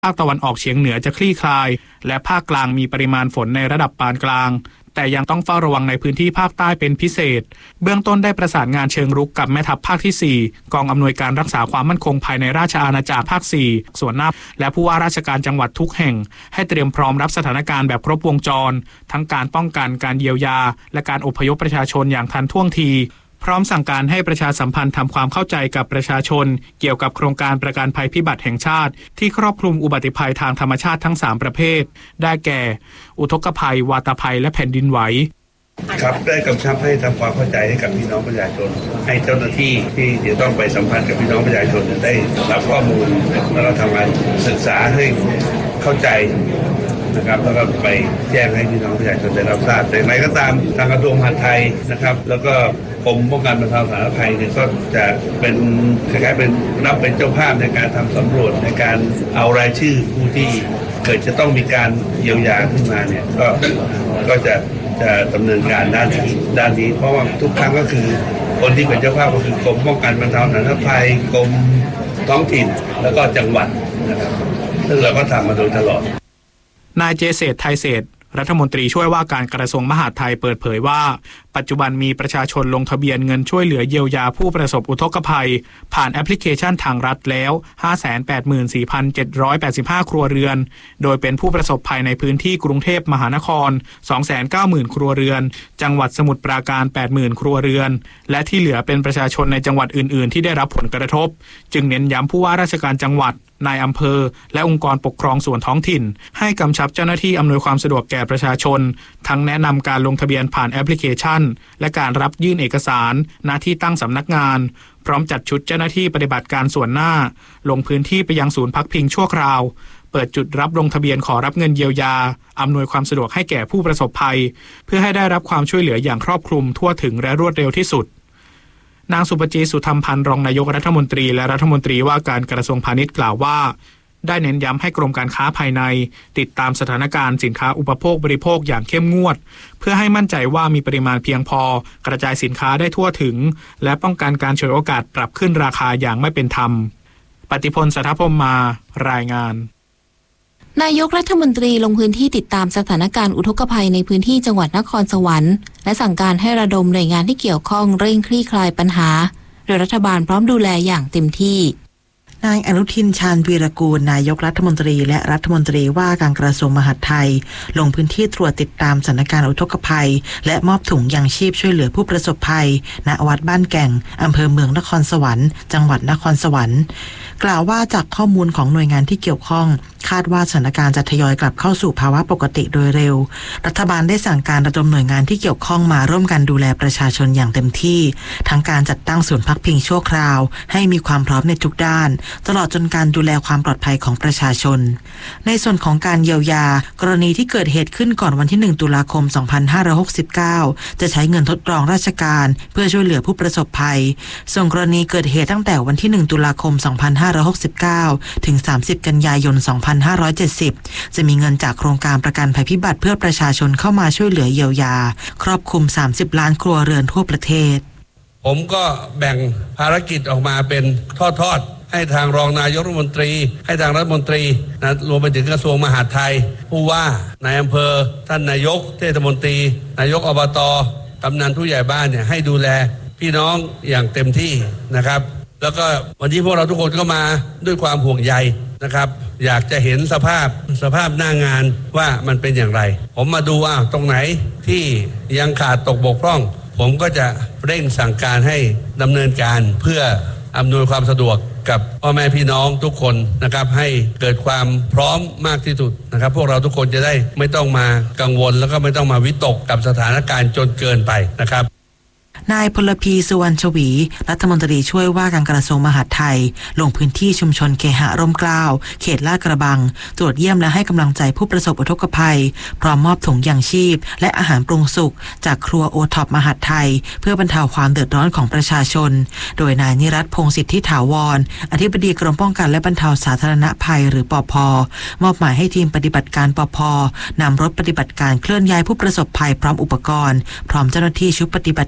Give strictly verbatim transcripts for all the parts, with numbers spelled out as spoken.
ภาคตะวันออกเฉียงเหนือจะคลี่คลายและภาคกลางมีปริมาณฝนในระดับปานกลางแต่ยังต้องเฝ้าระวังในพื้นที่ภาคใต้เป็นพิเศษเบื้องต้นได้ประสานงานเชิงรุกกับแม่ทัพภาคที่สี่กองอำนวยการรักษาความมั่นคงภายในราชอาณาจักรภาคสี่ส่วนหน้าและผู้ว่าราชการจังหวัดทุกแห่งให้เตรียมพร้อมรับสถานการณ์แบบครบวงจรทั้งการป้องกันการเยียวยาและการอพยพประชาชนอย่างทันท่วงทีพร้อมสั่งการให้ประชาสัมพันธ์ทำความเข้าใจกับประชาชนเกี่ยวกับโครงการประกันภัยพิบัติแห่งชาติที่ครอบคลุมอุบัติภัยทางธรรมชาติทั้งสามประเภทได้แก่อุทกภัยวาตภัยและแผ่นดินไหวครับได้กำชับให้ทำความเข้าใจให้กับพี่น้องประชาชนให้เจ้าหน้าที่ที่จะต้องไปสัมพันธ์กับพี่น้องประชาชนได้รับข้อมูลแล้วก็ทำการศึกษาให้เข้าใจนะครับแล้วก็ไปแจ้งให้พี่น้องประชาชนได้รับทราบแต่อย่างไรก็ตามทางกระทรวงมหาดไทยนะครับแล้วก็กรมป้องกันบรรเทาสาธารณภัยเนี่ยก็จะเป็นคล้ายๆเป็นรับเป็นเจ้าภาพในการทำสำรวจในการเอารายชื่อผู้ที่เกิดจะต้องมีการเยียวยาขึ้นมาเนี่ยก็ก็จะจะดำเนินการด้านด้านนี้เพราะว่าทุกครั้งก็คือคนที่เป็นเจ้าภาพก็คือกรมป้องกันบรรเทาสาธารณภัยกรมท้องถิ่นแล้วก็จังหวัดนะครับซึ่งเราก็ทำมาโดยตลอดนายเจเศรษฐ์ไทยเศรษฐ์รัฐมนตรีช่วยว่าการกระทรวงมหาดไทยเปิดเผยว่าปัจจุบันมีประชาชนลงทะเบียนเงินช่วยเหลือเยียวยาผู้ประสบอุทกภัยผ่านแอปพลิเคชันทางรัฐแล้ว ห้าแสนแปดหมื่นสี่พันเจ็ดร้อยแปดสิบห้า ครัวเรือนโดยเป็นผู้ประสบภัยในพื้นที่กรุงเทพมหานคร สองแสนเก้าหมื่น ครัวเรือนจังหวัดสมุทรปราการ แปดหมื่น ครัวเรือนและที่เหลือเป็นประชาชนในจังหวัดอื่นๆที่ได้รับผลกระทบจึงเน้นย้ำผู้ว่าราชการจังหวัดนายอำเภอและองค์กรปกครองส่วนท้องถิ่นให้กำชับเจ้าหน้าที่อำนวยความสะดวกแก่ประชาชนทั้งแนะนำการลงทะเบียนผ่านแอปพลิเคชันและการรับยื่นเอกสารณที่ตั้งสำนักงานพร้อมจัดชุดเจ้าหน้าที่ปฏิบัติการส่วนหน้าลงพื้นที่ไปยังศูนย์พักพิงชั่วคราวเปิดจุดรับลงทะเบียนขอรับเงินเยียวยาอำนวยความสะดวกให้แก่ผู้ประสบภัยเพื่อให้ได้รับความช่วยเหลืออย่างครอบคลุมทั่วถึงและรวดเร็วที่สุดนางสุปจีสุธรรมพันธ์รองนายกรัฐมนตรีและรัฐมนตรีว่าการกระทรวงพาณิชย์กล่าวว่าได้เน้นย้ำให้กรมการค้าภายในติดตามสถานการณ์สินค้าอุปโภคบริโภคอย่างเข้มงวดเพื่อให้มั่นใจว่ามีปริมาณเพียงพอกระจายสินค้าได้ทั่วถึงและป้องกันการฉวยโอกาสปรับขึ้นราคาอย่างไม่เป็นธรรมปฏิพล สัทธพรหมมารายงานนายกรัฐมนตรีลงพื้นที่ติดตามสถานการณ์อุทกภัยในพื้นที่จังหวัดนครสวรรค์และสั่งการให้ระดมหน่วยงานที่เกี่ยวข้องเร่งคลี่คลายปัญหาโดยรัฐบาลพร้อมดูแลอย่างเต็มที่นายอนุทินชาญวีรกูลนายกรัฐมนตรีและรัฐมนตรีว่าการกระทรวงมหาดไทยลงพื้นที่ตรวจติดตามสถานการณ์อุทกภัยและมอบถุงยางชีพช่วยเหลือผู้ประสบภัยณวัดบ้านแก่งอำเภอเมืองนครสวรรค์จังหวัดนครสวรรค์กล่าวว่าจากข้อมูลของหน่วยงานที่เกี่ยวข้องคาดว่าสถานการณ์จะทยอยกลับเข้าสู่ภาวะปกติโดยเร็วรัฐบาลได้สั่งการระดมหน่วยงานที่เกี่ยวข้องมาร่วมกันดูแลประชาชนอย่างเต็มที่ทั้งการจัดตั้งศูนย์พักพิงชั่วคราวให้มีความพร้อมในทุกด้านตลอดจนการดูแลความปลอดภัยของประชาชนในส่วนของการเยียวยากรณีที่เกิดเหตุขึ้นก่อนวันที่หนึ่งตุลาคมสองพันห้าร้อยหกสิบเก้าจะใช้เงินทดลองราชการเพื่อช่วยเหลือผู้ประสบภัยส่วนกรณีเกิดเหตุตั้งแต่วันที่หนึ่งตุลาคมสองพันห้าร้อยหกสิบเก้าถึงสามสิบกันยายนสองพันห้าร้อยเจ็ดสิบจะมีเงินจากโครงการประกันภัยพิบัติเพื่อประชาชนเข้ามาช่วยเหลือเยียวยาครอบคลุมสามสิบล้านครัวเรือนทั่วประเทศผมก็แบ่งภารกิจออกมาเป็นทอดๆให้ทางรองนายกรัฐมนตรีให้ทางรัฐมนตรีนะรวมไปถึงกระทรวงมหาดไทยผู้ว่านายอำเภอท่านนายกเทศมนตรีนายกอบต.กำนันผู้ใหญ่บ้านเนี่ยให้ดูแลพี่น้องอย่างเต็มที่นะครับแล้วก็วันนี้พวกเราทุกคนก็มาด้วยความห่วงใยนะครับอยากจะเห็นสภาพสภาพหน้างานว่ามันเป็นอย่างไรผมมาดูว่าตรงไหนที่ยังขาดตกบกพร่องผมก็จะเร่งสั่งการให้ดำเนินการเพื่ออำนวยความสะดวกกับพ่อแม่พี่น้องทุกคนนะครับให้เกิดความพร้อมมากที่สุดนะครับพวกเราทุกคนจะได้ไม่ต้องมากังวลแล้วก็ไม่ต้องมาวิตกกับสถานการณ์จนเกินไปนะครับนายพลพีสุวรรณชวีรัฐมนตรีช่วยว่าการกระทรวงมหาดไทยลงพื้นที่ชุมชนเคหะร่มเกล้าเขตลาดกระบังตรวจเยี่ยมและให้กำลังใจผู้ประสบอุทกภัยพร้อมมอบถุงยางชีพและอาหารปรุงสุกจากครัวโอท็อปมหาดไทยเพื่อบรรเทาความเดือดร้อนของประชาชนโดยนายนิรัตน์พงษ์สิทธิถาวรอธิบดีกรมป้องกันและบรรเทาสาธารณภัยหรือปภ.มอบหมายให้ทีมปฏิบัติการปภ.นำรถปฏิบัติการเคลื่อนย้ายผู้ประสบภัยพร้อมอุปกรณ์พร้อมเจ้าหน้าที่ชุดปฏิบัติการ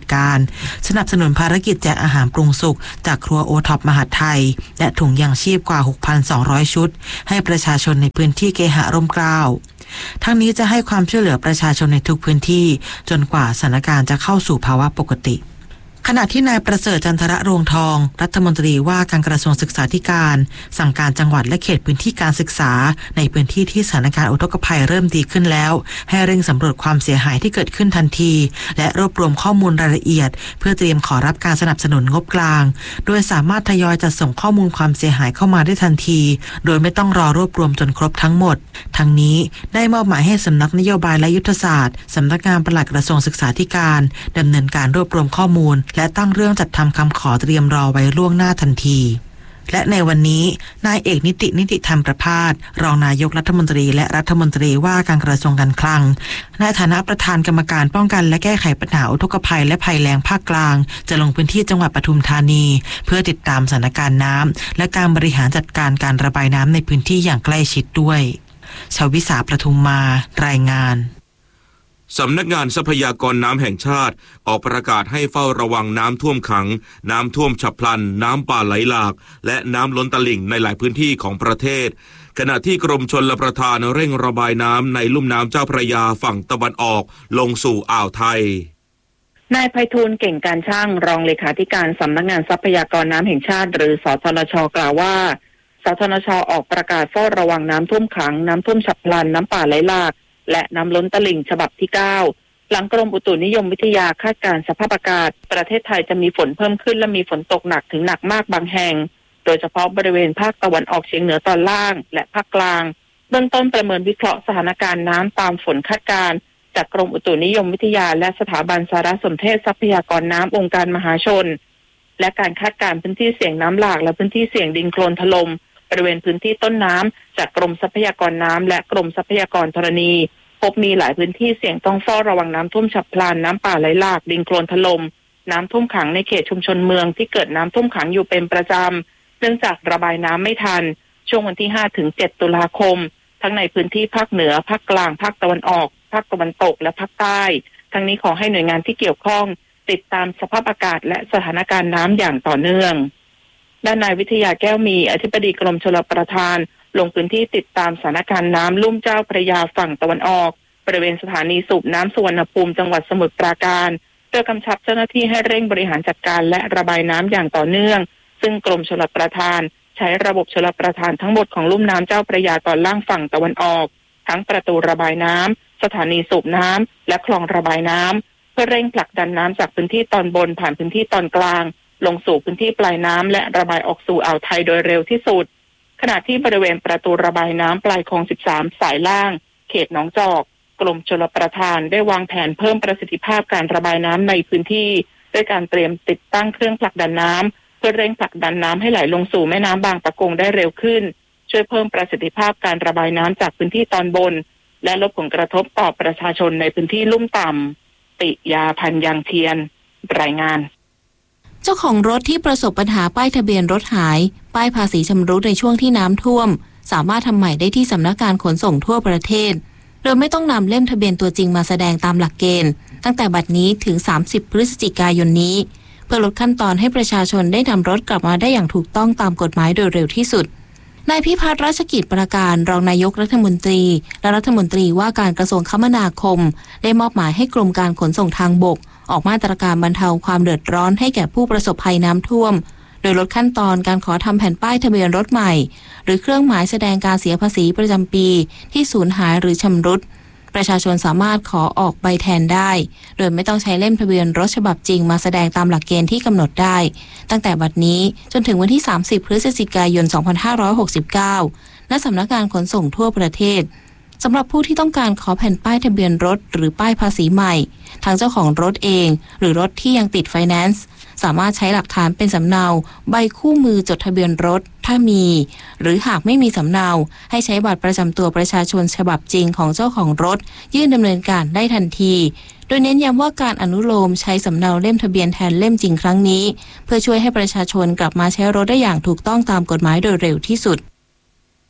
สนับสนุนภารกิจแจกอาหารปรุงสุกจากครัวโอท็อปมหาดไทยและถุงยางชีพกว่า หกพันสองร้อย ชุดให้ประชาชนในพื้นที่เคหะร่มเกล้าทั้งนี้จะให้ความช่วยเหลือประชาชนในทุกพื้นที่จนกว่าสถานการณ์จะเข้าสู่ภาวะปกติขณะที่นายประเสริฐจันทระโรงทองรัฐมนตรีว่าการกระทรวงศึกษาธิการสั่งการจังหวัดและเขตพื้นที่การศึกษาในพื้นที่ที่สถานการณ์อุทกภัยเริ่มดีขึ้นแล้วให้เร่งสำรวจความเสียหายที่เกิดขึ้นทันทีและรวบรวมข้อมูลรายละเอียดเพื่อเตรียมขอรับการสนับสนุนงบกลางโดยสามารถทยอยจัดส่งข้อมูลความเสียหายเข้ามาได้ทันทีโดยไม่ต้องรอรวบรวมจนครบทั้งหมดทั้งนี้ได้มอบหมายให้สำนักนโยบายและยุทธศาสตร์สำนักงานปลัดกระทรวงศึกษาธิการดำเนินการรวบรวมข้อมูลและตั้งเรื่องจัดทำคำขอเตรียมรอไว้ล่วงหน้าทันทีและในวันนี้นายเอกนิตินิติธรรมประภาสรองนายกรัฐมนตรีและรัฐมนตรีว่าการกระทรวงการคลังในฐานะประธานกรรมการป้องกันและแก้ไขปัญหาอุทกภัยและภัยแล้งภาคกลางจะลงพื้นที่จังหวัดปทุมธานีเพื่อติดตามสถานการณ์น้ำและการบริหารจัดการการระบายน้ำในพื้นที่อย่างใกล้ชิดด้วยชวิสาประทุมมารายงานสำนักงานทรัพยากรน้ำแห่งชาติออกประกาศให้เฝ้าระวังน้ำท่วมขังน้ำท่วมฉับพลันน้ำป่าไหลหลากและน้ำล้นตลิ่งในหลายพื้นที่ของประเทศขณะที่กรมชลประทานเร่งระบายน้ำในลุ่มน้ำเจ้าพระยาฝั่งตะวันออกลงสู่อ่าวไทยนายไพฑูรย์เก่งการช่างรองเลขาธิการสำนักงานทรัพยากรน้ำแห่งชาติหรือสทนช.กล่าวว่าสทนช.ออกประกาศเฝ้าระวังน้ำท่วมขังน้ำท่วมฉับพลันน้ำป่าไหลหลากและน้ำล้นตลิ่งฉบับที่เก้าหลังกรมอุตุนิยมวิทยาคาดการณ์สภาพอากาศประเทศไทยจะมีฝนเพิ่มขึ้นและมีฝนตกหนักถึงหนักมากบางแห่งโดยเฉพาะบริเวณภาคตะวันออกเฉียงเหนือตอนล่างและภาคกลางเบื้องต้นประเมินวิเคราะห์สถานการณ์น้ำตามฝนคาดการณ์จากกรมอุตุนิยมวิทยาและสถาบันสารสนเทศทรัพยากรน้ำองค์การมหาชนและการคาดการณ์พื้นที่เสี่ยงน้ำหลากและพื้นที่เสี่ยงดินโคลนถล่มบริเวณพื้นที่ต้นน้ำจากกรมทรัพยากรน้ำและกรมทรัพยากรธรณีพบมีหลายพื้นที่เสี่ยงต้องเฝ้าระวังน้ำท่วมฉับพลันน้ำป่าไหลหลากดินโคลนถล่มน้ำท่วมขังในเขตชุมชนเมืองที่เกิดน้ำท่วมขังอยู่เป็นประจำเนื่องจากระบายน้ำไม่ทันช่วงวันที่ห้าถึงเจ็ดตุลาคมทั้งในพื้นที่ภาคเหนือภาคกลางภาคตะวันออกภาคตะวันตกและภาคใต้ทั้งนี้ขอให้หน่วยงานที่เกี่ยวข้องติดตามสภาพอากาศและสถานการณ์น้ำอย่างต่อเนื่องด้านนายวิทยาแก้วมีอธิบดีกรมชลประทานลงพื้นที่ติดตามสถานการณ์น้ำลุ่มเจ้าพระยาฝั่งตะวันออกบริเวณสถานีสูบน้ำสุวรรณภูมิจังหวัดสมุทรปราการโดยกำชับเจ้าหน้าที่ให้เร่งบริหารจัดการและระบายน้ำอย่างต่อเนื่องซึ่งกรมชลประทานใช้ระบบชลประทานทั้งหมดของลุ่มน้ำเจ้าพระยาตอนล่างฝั่งตะวันออกทั้งประตูระบายน้ำสถานีสูบน้ำและคลองระบายน้ำเพื่อเร่งผลักดันน้ำจากพื้นที่ตอนบนผ่านพื้นที่ตอนกลางลงสู่พื้นที่ปลายน้ำและระบายออกสู่อ่าวไทยโดยเร็วที่สุดขณะที่บริเวณประตูระบายน้ำปลายคลองสิบสามสายล่างเขตหนองจอกกรมชลประทานได้วางแผนเพิ่มประสิทธิภาพการระบายน้ำในพื้นที่ด้วยการเตรียมติดตั้งเครื่องผลักดันน้ำเพื่อเร่งผลักดันน้ำให้ไหลลงสู่แม่น้ำบางปะกงได้เร็วขึ้นช่วยเพิ่มประสิทธิภาพการระบายน้ำจากพื้นที่ตอนบนและลดผลกระทบต่อประชาชนในพื้นที่ลุ่มต่ำติยาพันยางเทียนรายงานเจ้าของรถที่ประสบปัญหาป้ายทะเบียนรถหายป้ายภาษีชำรุดในช่วงที่น้ำท่วมสามารถทำใหม่ได้ที่สำนักงานขนส่งทั่วประเทศโดยไม่ต้องนำเล่มทะเบียนตัวจริงมาแสดงตามหลักเกณฑ์ตั้งแต่บัดนี้ถึงสามสิบพฤศจิกายนนี้เพื่อลดขั้นตอนให้ประชาชนได้นำรถกลับมาได้อย่างถูกต้องตามกฎหมายโดยเร็วที่สุดนายพิพัฒน์ราชกิจประการรองนายกรัฐมนตรีและรัฐมนตรีว่าการกระทรวงคมนาคมได้มอบหมายให้กรมการขนส่งทางบกออกมาตรการบรรเทาความเดือดร้อนให้แก่ผู้ประสบภัยน้ำท่วมโดยลดขั้นตอนการขอทำแผ่นป้ายทะเบียนรถใหม่หรือเครื่องหมายแสดงการเสียภาษีประจำปีที่สูญหายหรือชำรุดประชาชนสามารถขอออกใบแทนได้โดยไม่ต้องใช้เล่มทะเบียนรถฉบับจริงมาแสดงตามหลักเกณฑ์ที่กำหนดได้ตั้งแต่บัดนี้จนถึงวันที่สามสิบพฤศจิกายนสองพันห้าร้อยหกสิบเก้าณสำนักงานขนส่งทั่วประเทศสำหรับผู้ที่ต้องการขอแผ่นป้ายทะเบียนรถหรือป้ายภาษีใหม่ทางเจ้าของรถเองหรือรถที่ยังติดไฟแนนซ์สามารถใช้หลักฐานเป็นสำเนาใบคู่มือจดทะเบียนรถถ้ามีหรือหากไม่มีสำเนาให้ใช้บัตรประจำตัวประชาชนฉบับจริงของเจ้าของรถยื่นดำเนินการได้ทันทีโดยเน้นย้ำว่าการอนุโลมใช้สำเนาเล่มทะเบียนแทนเล่มจริงครั้งนี้เพื่อช่วยให้ประชาชนกลับมาใช้รถได้อย่างถูกต้องตามกฎหมายโดยเร็วที่สุด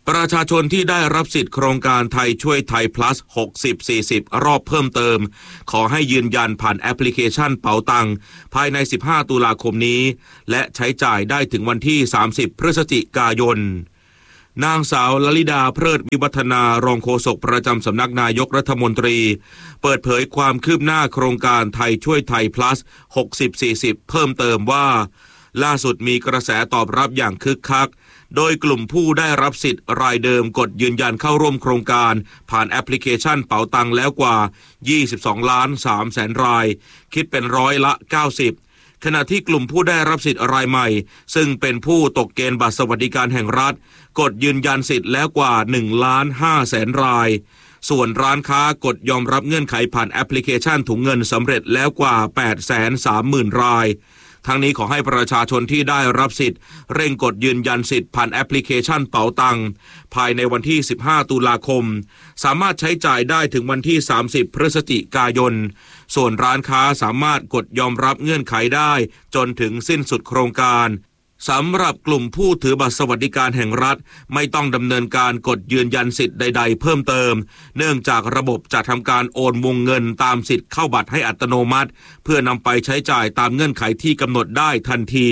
ประชาชนที่ได้รับสิทธิ์โครงการไทยช่วยไทย plus หกสิบ สี่สิบ รอบเพิ่มเติมขอให้ยืนยันผ่านแอปพลิเคชันเป๋าตังภายในสิบห้าตุลาคมนี้และใช้จ่ายได้ถึงวันที่สามสิบพฤศจิกายนนางสาวลลิดาเพลิดวิวัฒนารองโฆษกประจำสำนักนายกรัฐมนตรีเปิดเผยความคืบหน้าโครงการไทยช่วยไทย plus หกสิบ สี่สิบ เพิ่มเติมว่าล่าสุดมีกระแสตอบรับอย่างคึกคักโดยกลุ่มผู้ได้รับสิทธิ์รายเดิมกดยืนยันเข้าร่วมโครงการผ่านแอปพลิเคชันเป๋าตังแล้วกว่ายี่สิบสองล้านสามแสนรายคิดเป็นร้อยละเก้าสิบขณะที่กลุ่มผู้ได้รับสิทธิ์รายใหม่ซึ่งเป็นผู้ตกเกณฑ์บัตรสวัสดิการแห่งรัฐกดยืนยันสิทธิ์แล้วกว่าหนึ่งล้านห้าแสนรายส่วนร้านค้ากดยอมรับเงื่อนไขผ่านแอปพลิเคชันถุงเงินสำเร็จแล้วกว่า แปดแสนสามหมื่น รายทั้งนี้ขอให้ประชาชนที่ได้รับสิทธิ์เร่งกดยืนยันสิทธิ์ผ่านแอปพลิเคชันเป๋าตังภายในวันที่สิบห้าตุลาคมสามารถใช้จ่ายได้ถึงวันที่สามสิบพฤศจิกายนส่วนร้านค้าสามารถกดยอมรับเงื่อนไขได้จนถึงสิ้นสุดโครงการสำหรับกลุ่มผู้ถือบัตรสวัสดิการแห่งรัฐไม่ต้องดำเนินการกดยืนยันสิทธิ์ใดๆเพิ่มเติมเนื่องจากระบบจะทำการโอนวงเงินตามสิทธิ์เข้าบัตรให้อัตโนมัติเพื่อนำไปใช้จ่ายตามเงื่อนไขที่กำหนดได้ทันที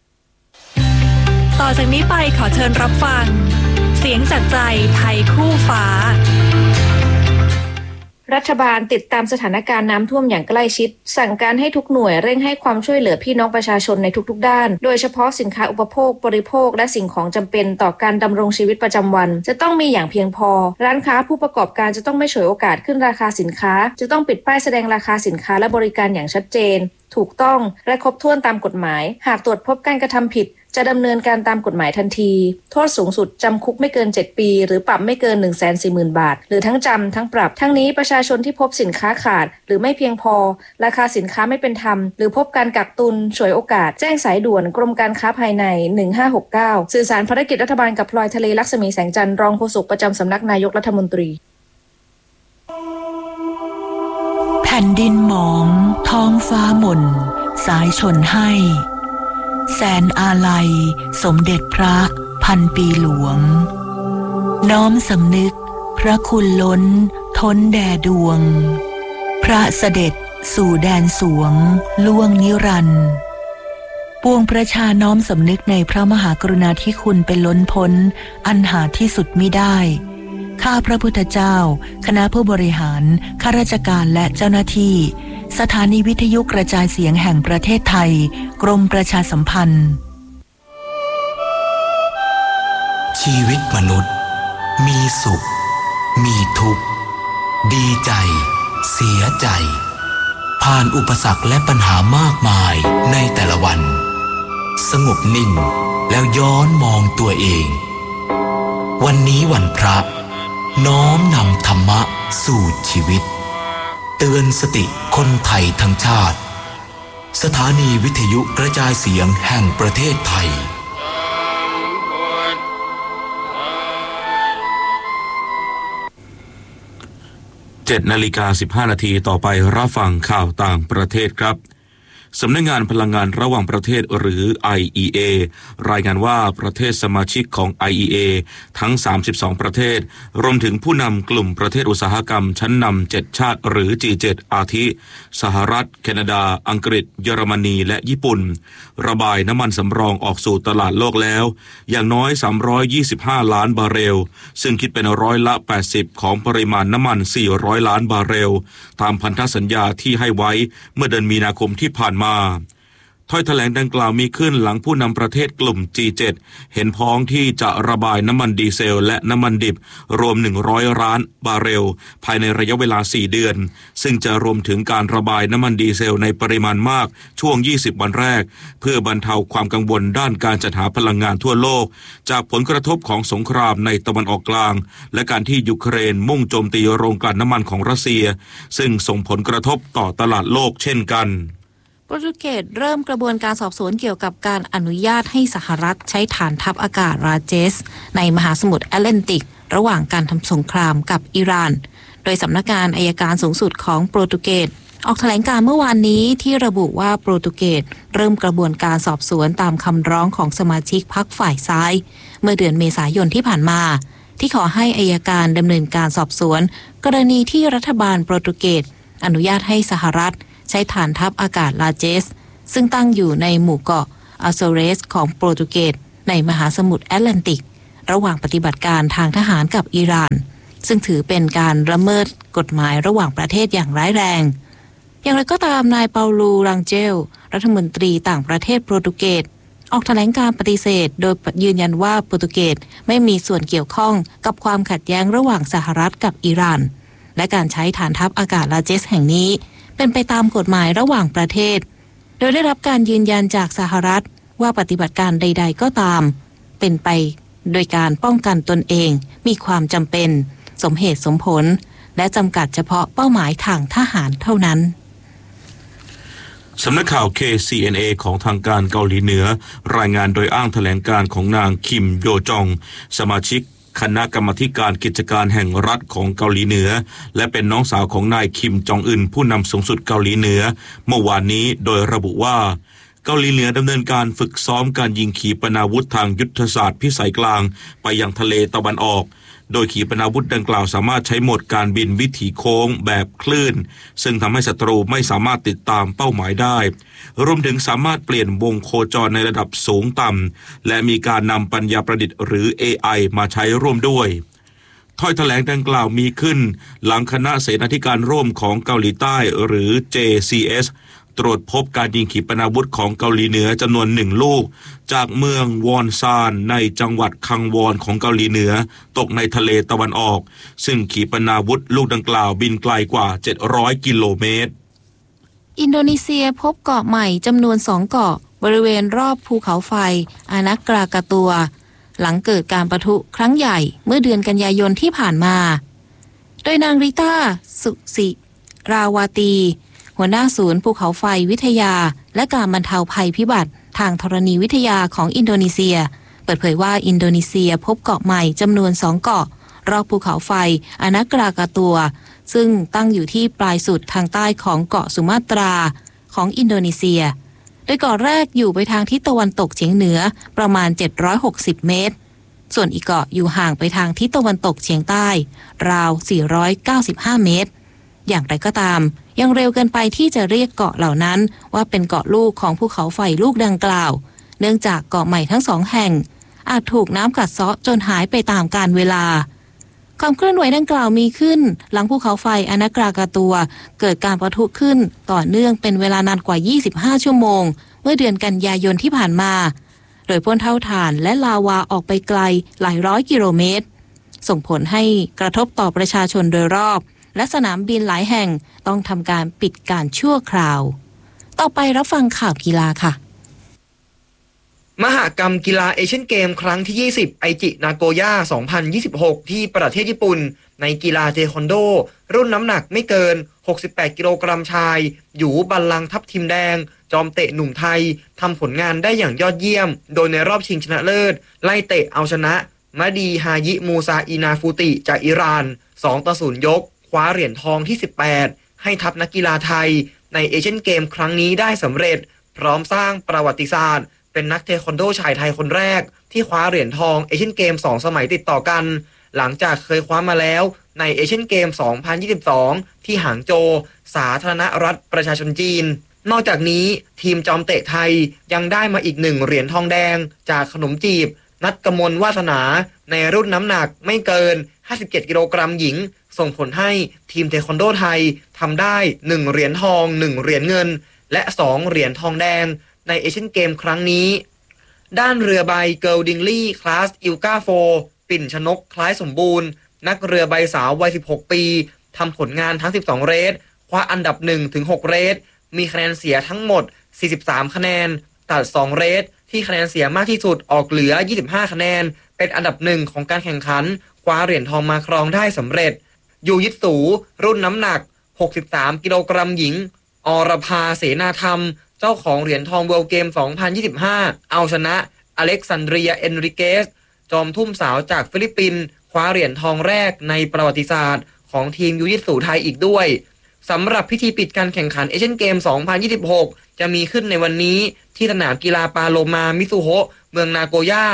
ต่อจากนี้ไปขอเชิญรับฟังเสียงจากใจไทยคู่ฟ้ารัฐบาลติดตามสถานการณ์น้ำท่วมอย่างใกล้ชิดสั่งการให้ทุกหน่วยเร่งให้ความช่วยเหลือพี่น้องประชาชนในทุกๆด้านโดยเฉพาะสินค้าอุปโภคบริโภคและสิ่งของจำเป็นต่อการดำรงชีวิตประจำวันจะต้องมีอย่างเพียงพอร้านค้าผู้ประกอบการจะต้องไม่ฉวยโอกาสขึ้นราคาสินค้าจะต้องปิดป้ายแสดงราคาสินค้าและบริการอย่างชัดเจนถูกต้องและครบถ้วนตามกฎหมายหากตรวจพบการกระทำผิดจะดำเนินการตามกฎหมายทันทีโทษสูงสุดจำคุกไม่เกินเจ็ดปีหรือปรับไม่เกิน หนึ่งแสนสี่หมื่น บาทหรือทั้งจำทั้งปรับทั้งนี้ประชาชนที่พบสินค้าขาดหรือไม่เพียงพอราคาสินค้าไม่เป็นธรรมหรือพบการกักตุนฉวยโอกาสแจ้งสายด่วนกรมการค้าภายในหนึ่งห้าหกเก้าสื่อสารภารกิจรัฐบาลกับพลอยทะเลลักษมีแสงจันทร์รองโฆษกประจำสำนักนายกรัฐมนตรีแผ่นดินหมองท้องฟ้าหม่นสายชนให้แสนอาลัยสมเด็จพระพันปีหลวงน้อมสำนึกพระคุณล้นท้นแด่ดวงพระเสด็จสู่แดนสวงล่วงนิรันดร์ปวงประชาน้อมสำนึกในพระมหากรุณาธิคุณเป็นล้นพ้นอันหาที่สุดมิได้ข้าพระพุทธเจ้าคณะผู้บริหารข้าราชการและเจ้าหน้าที่สถานีวิทยุกระจายเสียงแห่งประเทศไทยกรมประชาสัมพันธ์ชีวิตมนุษย์มีสุขมีทุกข์ดีใจเสียใจผ่านอุปสรรคและปัญหามากมายในแต่ละวันสงบนิ่งแล้วย้อนมองตัวเองวันนี้วันพระน้อมนำธรรมะสู่ชีวิตเตือนสติคนไทยทั้งชาติสถานีวิทยุกระจายเสียงแห่งประเทศไทยเจ็ดนาฬิกาสิบห้านาทีต่อไปรับฟังข่าวต่างประเทศครับสำนักงานพลังงานระหว่างประเทศหรือ ไอ อี เอ รายงานว่าประเทศสมาชิกของ ไอ อี เอ ทั้งสามสิบสองประเทศรวมถึงผู้นำกลุ่มประเทศอุตสาหกรรมชั้นนำเจ็ดชาติหรือ จี เจ็ด อาทิสหรัฐแคนาดาอังกฤษเยอรมนีและญี่ปุ่นระบายน้ำมันสำรองออกสู่ตลาดโลกแล้วอย่างน้อยสามร้อยยี่สิบห้าล้านบาร์เรลซึ่งคิดเป็นร้อยละแปดสิบของปริมาณน้ำมันสี่ร้อยล้านบาร์เรลตามพันธสัญญาที่ให้ไว้เมื่อเดือนมีนาคมที่ผ่านมาถ้อยแถลงดังกล่าวมีขึ้นหลังผู้นำประเทศกลุ่ม จี เจ็ด เห็นพ้องที่จะระบายน้ำมันดีเซลและน้ำมันดิบรวมหนึ่งร้อยล้านบาร์เรลภายในระยะเวลาสี่เดือนซึ่งจะรวมถึงการระบายน้ำมันดีเซลในปริมาณมากช่วงยี่สิบวันแรกเพื่อบรรเทาความกังวลด้านการจัดหาพลังงานทั่วโลกจากผลกระทบของสงครามในตะวันออกกลางและการที่ยูเครนมุ่งโจมตีโรงกลั่นน้ำมันของรัสเซียซึ่งส่งผลกระทบต่อตลาดโลกเช่นกันโปรตุเกสเริ่มกระบวนการสอบสวนเกี่ยวกับการอนุญาตให้สหรัฐใช้ฐานทัพอากาศราเจสในมหาสมุทรแอตแลนติกระหว่างการทำสงครามกับอิหร่านโดยสำนักงานอัยการสูงสุดของโปรตุเกสออกแถลงการเมื่อวานนี้ที่ระบุว่าโปรตุเกสเริ่มกระบวนการสอบสวนตามคำร้องของสมาชิกพรรคฝ่ายซ้ายเมื่อเดือนเมษายนที่ผ่านมาที่ขอให้อัยการดำเนินการสอบสวนกรณีที่รัฐบาลโปรตุเกสอนุญาตให้สหรัฐใช้ฐานทัพอากาศลาเจสซึ่งตั้งอยู่ในหมู่เกาะอัลโซเรสของโปรตุเกสในมหาสมุทรแอตแลนติกระหว่างปฏิบัติการทางทหารกับอิหร่านซึ่งถือเป็นการละเมิดกฎหมายระหว่างประเทศอย่างร้ายแรงอย่างไรก็ตามนายเปาลูรังเจลรัฐมนตรีต่างประเทศโปรตุเกสออกแถลงการปฏิเสธโดยยืนยันว่าโปรตุเกสไม่มีส่วนเกี่ยวข้องกับความขัดแย้งระหว่างสหรัฐกับอิหร่านและการใช้ฐานทัพอากาศลาเจสแห่งนี้เป็นไปตามกฎหมายระหว่างประเทศโดยได้รับการยืนยันจากสหรัฐว่าปฏิบัติการใดๆก็ตามเป็นไปโดยการป้องกันตนเองมีความจำเป็นสมเหตุสมผลและจำกัดเฉพาะเป้าหมายทางทหารเท่านั้นสำนักข่าว เค ซี เอ็น เอ ของทางการเกาหลีเหนือรายงานโดยอ้างแถลงการของนางคิมโยจองสมาชิกคณะกรรมาธิการกิจการแห่งรัฐของเกาหลีเหนือและเป็นน้องสาวของนายคิมจองอึนผู้นำสูงสุดเกาหลีเหนือเมื่อวานนี้โดยระบุว่าเกาหลีเหนือดำเนินการฝึกซ้อมการยิงขีปนาวุธทางยุทธศาสตร์พิสัยกลางไปยังทะเลตะวันออกโดยขีปนาวุธดังกล่าวสามารถใช้โหมดการบินวิถีโค้งแบบคลื่นซึ่งทำให้ศัตรูไม่สามารถติดตามเป้าหมายได้รวมถึงสามารถเปลี่ยนวงโคจรในระดับสูงต่ำและมีการนำปัญญาประดิษฐ์หรือ เอ ไอ มาใช้ร่วมด้วยถ้อยแถลงดังกล่าวมีขึ้นหลังคณะเสนาธิการร่วมของเกาหลีใต้หรือ เจ ซี เอส ตรวจพบการยิงขีปนาวุธของเกาหลีเหนือจำนวนหนึ่งลูกจากเมืองวอนซานในจังหวัดคังวอนของเกาหลีเหนือตกในทะเลตะวันออกซึ่งขีปนาวุธลูกดังกล่าวบินไกลกว่าเจ็ดร้อยกิโลเมตรอินโดนีเซียพบเกาะใหม่จำนวนสองเกาะบริเวณรอบภูเขาไฟอานักกรากาตัวหลังเกิดการปะทุครั้งใหญ่เมื่อเดือนกันยายนที่ผ่านมาโดยนางริต้าสุสิราวาตีหัวหน้าศูนย์ภูเขาไฟวิทยาและการบรรเทาภัยพิบัติทางธรณีวิทยาของอินโดนีเซียเปิดเผยว่าอินโดนีเซียพบเกาะใหม่จำนวนสองเกาะรอบภูเขาไฟอานักกรากาตัวซึ่งตั้งอยู่ที่ปลายสุดทางใต้ของเกาะสุมาตราของอินโดนีเซียโดยเกาะแรกอยู่ไปทางทิศตะวันตกเฉียงเหนือประมาณเจ็ดร้อยหกสิบเมตรส่วนอีกเกาะอยู่ห่างไปทางทิศตะวันตกเฉียงใต้ราวสี่ร้อยเก้าสิบห้าเมตรอย่างไรก็ตามยังเร็วเกินไปที่จะเรียกเกาะเหล่านั้นว่าเป็นเกาะลูกของภูเขาไฟลูกดังกล่าวเนื่องจากเกาะใหม่ทั้งสองแห่งอาจถูกน้ำกัดเซาะจนหายไปตามกาลเวลาความเคลื่อนไหวดังกล่าวมีขึ้นหลังภูเขาไฟอานักกรากาตัวเกิดการปะทุขึ้นต่อเนื่องเป็นเวลานานกว่ายี่สิบห้าชั่วโมงเมื่อเดือนกันยายนที่ผ่านมาโดยพ่นเท่าถ่านและลาวาออกไปไกลหลายร้อยกิโลเมตรส่งผลให้กระทบต่อประชาชนโดยรอบและสนามบินหลายแห่งต้องทำการปิดการชั่วคราวต่อไปรับฟังข่าวกีฬาค่ะมหกรรมกีฬาเอเชียนเกมครั้งที่ยี่สิบไอจินาโกย่าสองพันยี่สิบหกที่ประเทศญี่ปุ่นในกีฬาเทควันโดรุ่นน้ำหนักไม่เกินหกสิบแปดกิโลกรัมชายหยูบัลลังก์ทัพทีมแดงจอมเตะหนุ่มไทยทำผลงานได้อย่างยอดเยี่ยมโดยในรอบชิงชนะเลิศไล่เตะเอาชนะมะดีฮายิมูซาอินาฟูติจากอิหร่านสองต่อศูนย์ยกคว้าเหรียญทองที่สิบแปดให้ทัพนักกีฬาไทยในเอเชียนเกมครั้งนี้ได้สำเร็จพร้อมสร้างประวัติศาสตร์เป็นนักเทควันโดชายไทยคนแรกที่คว้าเหรียญทองเอเชียนเกมสองสมัยติดต่อกันหลังจากเคยคว้ามาแล้วในเอเชียนเกมสองพันยี่สิบสองที่หางโจวสาธารณรัฐประชาชนจีนนอกจากนี้ทีมจอมเตะไทยยังได้มาอีกหนึ่งเหรียญทองแดงจากขนมจีบนัทกมลวาสนาในรุ่นน้ำหนักไม่เกินห้าสิบเจ็ดกิโลกรัมหญิงส่งผลให้ทีมเทควันโดไทยทำได้หนึ่งเหรียญทองหนึ่งเหรียญเงินและสองเหรียญทองแดงในเอเชียนเกมครั้งนี้ด้านเรือใบเกิลดิงลี่คลาสอิลกาโฟปิ่นชนกคล้ายสมบูรณ์นักเรือใบสาววัยสิบหกปีทำผลงานทั้งสิบสองเรสคว้าอันดับหนึ่งถึงหกเรสมีคะแนนเสียทั้งหมดสี่สิบสามคะแนนตัดสองเรสที่คะแนนเสียมากที่สุดออกเหลือยี่สิบห้าคะแนนเป็นอันดับหนึ่งของการแข่งขันคว้าเหรียญทองมาครองได้สำเร็จยูยิตสูรุ่นน้ำหนักหกสิบสามกิโลกรัมหญิงอรภาเสนาธรรมเจ้าของเหรียญทองเวิลด์เกมสองพันยี่สิบห้าเอาชนะอเล็กซานเดรียเอนริเกสจอมทุ่มสาวจากฟิลิปปินส์คว้าเหรียญทองแรกในประวัติศาสตร์ของทีมยูยิตสูไทยอีกด้วยสำหรับพิธีปิดการแข่งขันเอเชียนเกมสองพันยี่สิบหกจะมีขึ้นในวันนี้ที่สนามกีฬาปาโลมามิซุโฮะเมืองนาโกย่า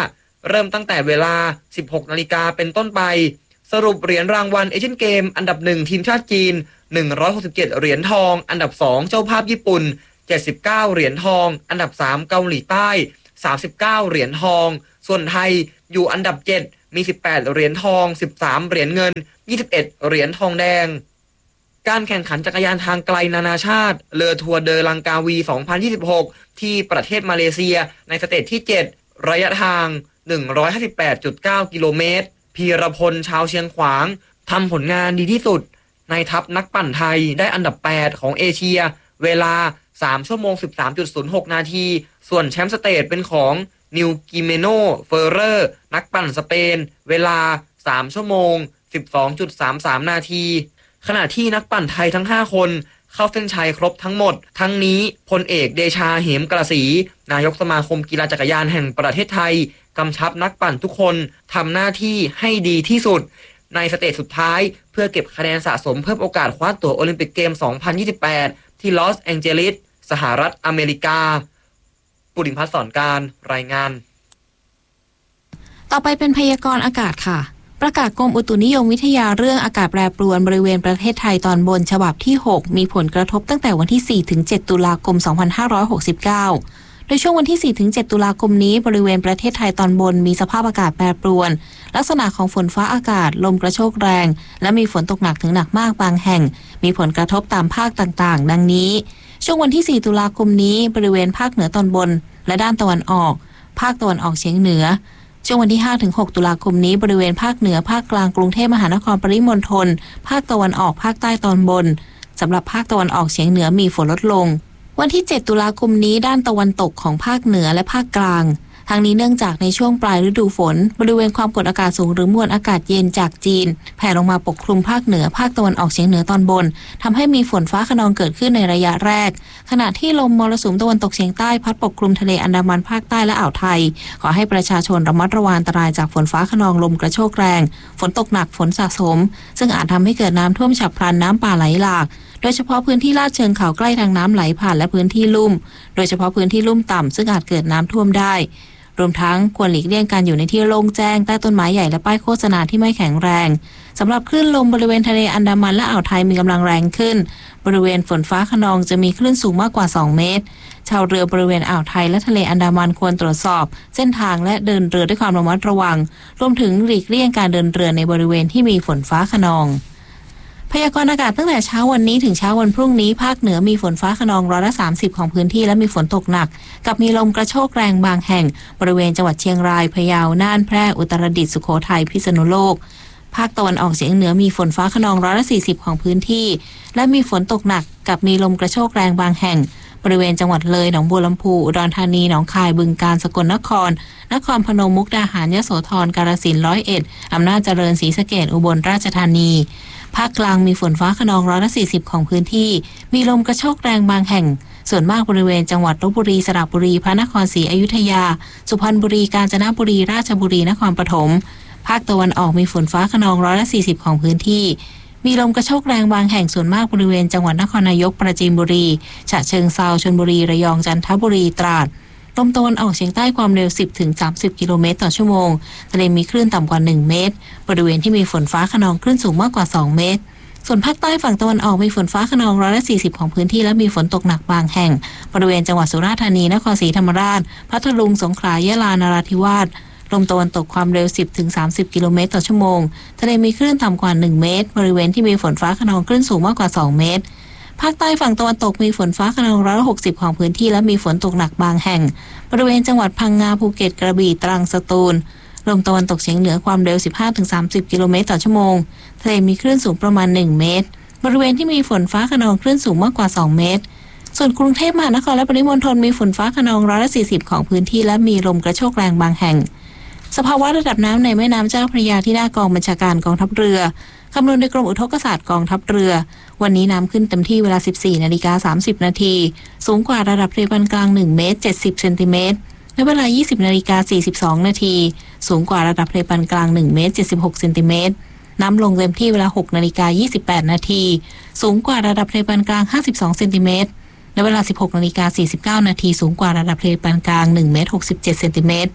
เริ่มตั้งแต่เวลา สิบหกนาฬิกาเป็นต้นไปสรุปเหรียญรางวัลเอเชียนเกมอันดับหนึ่งทีมชาติจีนหนึ่งร้อยหกสิบเจ็ดเหรียญทองอันดับสองเจ้าภาพญี่ปุ่นเจ็ดสิบเก้าเหรียญทองอันดับสามเกาหลีใต้สามสิบเก้าเหรียญทองส่วนไทยอยู่อันดับเจ็ดมีสิบแปดเหรียญทองสิบสามเหรียญเงินยี่สิบเอ็ดเหรียญทองแดงการแข่งขันจักรยานทางไกลนานาชาติเลอทัวร์เดอลังกาวีสองพันยี่สิบหกที่ประเทศมาเลเซียในสเตจที่เจ็ดระยะทาง หนึ่งร้อยห้าสิบแปดจุดเก้า กิโลเมตรพีรพลชาวเชียงขวางทำผลงานดีที่สุดในทัพนักปั่นไทยได้อันดับแปดของเอเชียเวลาสามชั่วโมง สิบสามจุดศูนย์หก นาทีส่วนแชมป์สเตจเป็นของนิวกิเมโนเฟอร์เรอร์นักปั่นสเปนเวลาสามชั่วโมง สิบสองจุดสามสาม นาทีขณะที่นักปั่นไทยทั้งห้าคนเข้าเส้นชัยครบทั้งหมดทั้งนี้พลเอกเดชาเหมกระสีนายกสมาคมกีฬาจักรยานแห่งประเทศไทยกำชับนักปั่นทุกคนทำหน้าที่ให้ดีที่สุดในสเตจสุดท้ายเพื่อเก็บคะแนนสะสมเพิ่มโอกาสคว้าตั๋วโอลิมปิกเกม สองพันยี่สิบแปด ที่ลอสแองเจลิสสหรัฐอเมริกาปุริมพัฒน์สอนการรายงานต่อไปเป็นพยากรณ์อากาศค่ะประกาศกรมอุตุนิยมวิทยาเรื่องอากาศแปรปรวนบริเวณประเทศไทยตอนบนฉบับที่หกมีผลกระทบตั้งแต่วันที่ สี่ถึงเจ็ด ตุลาคม สองพันห้าร้อยหกสิบเก้าโดยช่วงวันที่ สี่ถึงเจ็ด ตุลาคมนี้บริเวณประเทศไทยตอนบนมีสภาพอากาศแปรปรวนลักษณะของฝนฟ้าอากาศลมกระโชกแรงและมีฝนตกหนักถึงหนักมากบางแห่งมีผลกระทบตามภาคต่างๆดังนี้ช่วงวันที่ สี่ ตุลาคมนี้บริเวณภาคเหนือตอนบนและด้านตะวันออกภาคตะวันออกเฉียงเหนือช่วงวันที่ ห้าถึงหก ตุลาคมนี้บริเวณภาคเหนือภาคกลางกรุงเทพมหานครปริมณฑลภาคตะวันออกภาคใต้ตอนบนสำหรับภาคตะวันออกเฉียงเหนือมีฝนลดลงวันที่ เจ็ด ตุลาคมนี้ด้านตะวันตกของภาคเหนือและภาคกลางทางนี้เนื่องจากในช่วงปลายฤดูฝนบริเวณความกดอากาศสูงหรือมวลอากาศเย็นจากจีนแผ่ลงมาปกคลุมภาคเหนือภาคตะวันออกเฉียงเหนือตอนบนทำให้มีฝนฟ้าคะนองเกิดขึ้นในระยะแรกขณะที่ลมมรสุมตะวันตกเฉียงใต้พัดปกคลุมทะเลอันดามันภาคใต้และอ่าวไทยขอให้ประชาชนระมัดระวังอันตรายจากฝนฟ้าคะนองลมกระโชกแรงฝนตกหนักฝนสะสมซึ่งอาจทำให้เกิดน้ำท่วมฉับพลันน้ำป่าไหลหลากโดยเฉพาะพื้นที่ลาดเชิงเขาใกล้ทางน้ำไหลผ่านและพื้นที่ลุ่มโดยเฉพาะพื้นที่ลุ่มต่ำซึ่งอาจเกิดน้ำท่วมได้รวมทั้งควรหลีกเลี่ยงการอยู่ในที่โล่งแจ้งใต้ต้นไม้ใหญ่และป้ายโฆษณาที่ไม่แข็งแรงสำหรับคลื่นลมบริเวณทะเลอันดามันและอ่าวไทยมีกำลังแรงขึ้นบริเวณฝนฟ้าคะนองจะมีคลื่นสูงมากกว่าสองเมตรชาวเรือบริเวณอ่าวไทยและทะเลอันดามันควรตรวจสอบเส้นทางและเดินเรือด้วยความระมัดระวังรวมถึงหลีกเลี่ยงการเดินเรือในบริเวณที่มีฝนฟ้าคะนองพยากรณ์อากาศตั้งแต่เช้าวันนี้ถึงเช้าวันพรุ่งนี้ภาคเหนือมีฝนฟ้าคะนองร้อยละสามสิบของพื้นที่และมีฝนตกหนักกับมีลมกระโชกแรงบางแห่งบริเวณจังหวัดเชียงรายพะเยาน่านแพร่อุตรดิตถ์สุโขทัยพิษณุโลกภาคตะวันออกเฉียงเหนือมีฝนฟ้าคะนองร้อยละสี่สิบของพื้นที่และมีฝนตกหนักกับมีลมกระโชกแรงบางแห่งบริเวณจังหวัดเลยหนองบัวลำพูอุดรธานีหนองคายบึงกาฬสกลนครนครพนมมุกดาหารยโสธรกาฬสินธุ์ร้อยเอ็ดอำนาจเจริญศรีสะเกษอุบลราชธานีภาคกลางมีฝนฟ้าคะนองร้อยละสี่สิบของพื้นที่มีลมกระโชกแรงบางแห่งส่วนมากบริเวณจังหวัดลพบุรีสระบุรีพระนครศรีอยุธยาสุพรรณบุรีกาญจนบุรีราชบุรีนครปฐมภาคตะวันออกมีฝนฟ้าคะนองร้อยละสี่สิบของพื้นที่มีลมกระโชกแรงบางแห่งส่วนมากบริเวณจังหวัดนครนายกปราจีนบุรีฉะเชิงเทราชลบุรีระยองจันทบุรีตราดลมตะวันออกเฉียงใต้ความเร็ว สิบถึงสามสิบ กิโลเมตรต่อชั่วโมงทะเลมีคลื่นต่ำกว่าหนึ่งเมตรบริเวณที่มีฝนฟ้าคะนองคลื่นสูงมากกว่าสองเมตรส่วนภาคใต้ฝั่งตะวันออกมีฝนฟ้าคะนองร้อยละสี่สิบของพื้นที่และมีฝนตกหนักบางแห่งบริเวณจังหวัดสุราษฎร์ธานีนครศรีธรรมราชพัทลุงสงขลายะลานราธิวาสลมตะวันตกความเร็ว สิบถึงสามสิบ กิโลเมตรต่อชั่วโมงทะเลมีคลื่นต่ำกว่าหนึ่งเมตรบริเวณที่มีฝนฟ้าคะนองคลื่นสูงมากกว่าสองเมตรภาคใต้ฝั่งตะวันตกมีฝนฟ้าคะนองร้อยละหกสิบของพื้นที่และมีฝนตกหนักบางแห่งบริเวณจังหวัดพังงาภูเก็ตกระบี่ตรังสตูลลมตะวันตกเฉียงเหนือความเร็ว สิบห้าถึงสามสิบ กิโลเมตรต่อชั่วโมงทะเลมีคลื่นสูงประมาณหนึ่งเมตรบริเวณที่มีฝนฟ้าคะนองคลื่นสูงมากกว่าสองเมตรส่วนกรุงเทพมหานครและปริมณฑลมีฝนฟ้าคะนองร้อยละสี่สิบของพื้นที่และมีลมกระโชกแรงบางแห่งสภาวะระดับน้ำในแม่น้ำเจ้าพระยาที่หน้ากองบัญชาการกองทัพเรือคำนวณโดยกรมอุทกศาสตร์กองทัพเรือวันนี้น้ำขึ้นเต็มที่เวลา สิบสี่นาฬิกาสามสิบนาทีสูงกว่าระดับทะเลปานกลางหนึ่งเมตรเจ็ดสิบเซนติเมตรในเวลา ยี่สิบนาฬิกาสี่สิบสองนาทีสูงกว่าระดับทะเลปานกลางหนึ่งเมตรเจ็ดสิบหกเซนติเมตรน้ำลงเต็มที่เวลา หกนาฬิกายี่สิบแปดนาทีสูงกว่าระดับทะเลปานกลางห้าสิบสองเซนติเมตรในเวลา สิบหกนาฬิกาสี่สิบเก้านาทีสูงกว่าระดับทะเลปานกลางหนึ่งเมตรหกสิบเจ็ดเซนติเมตร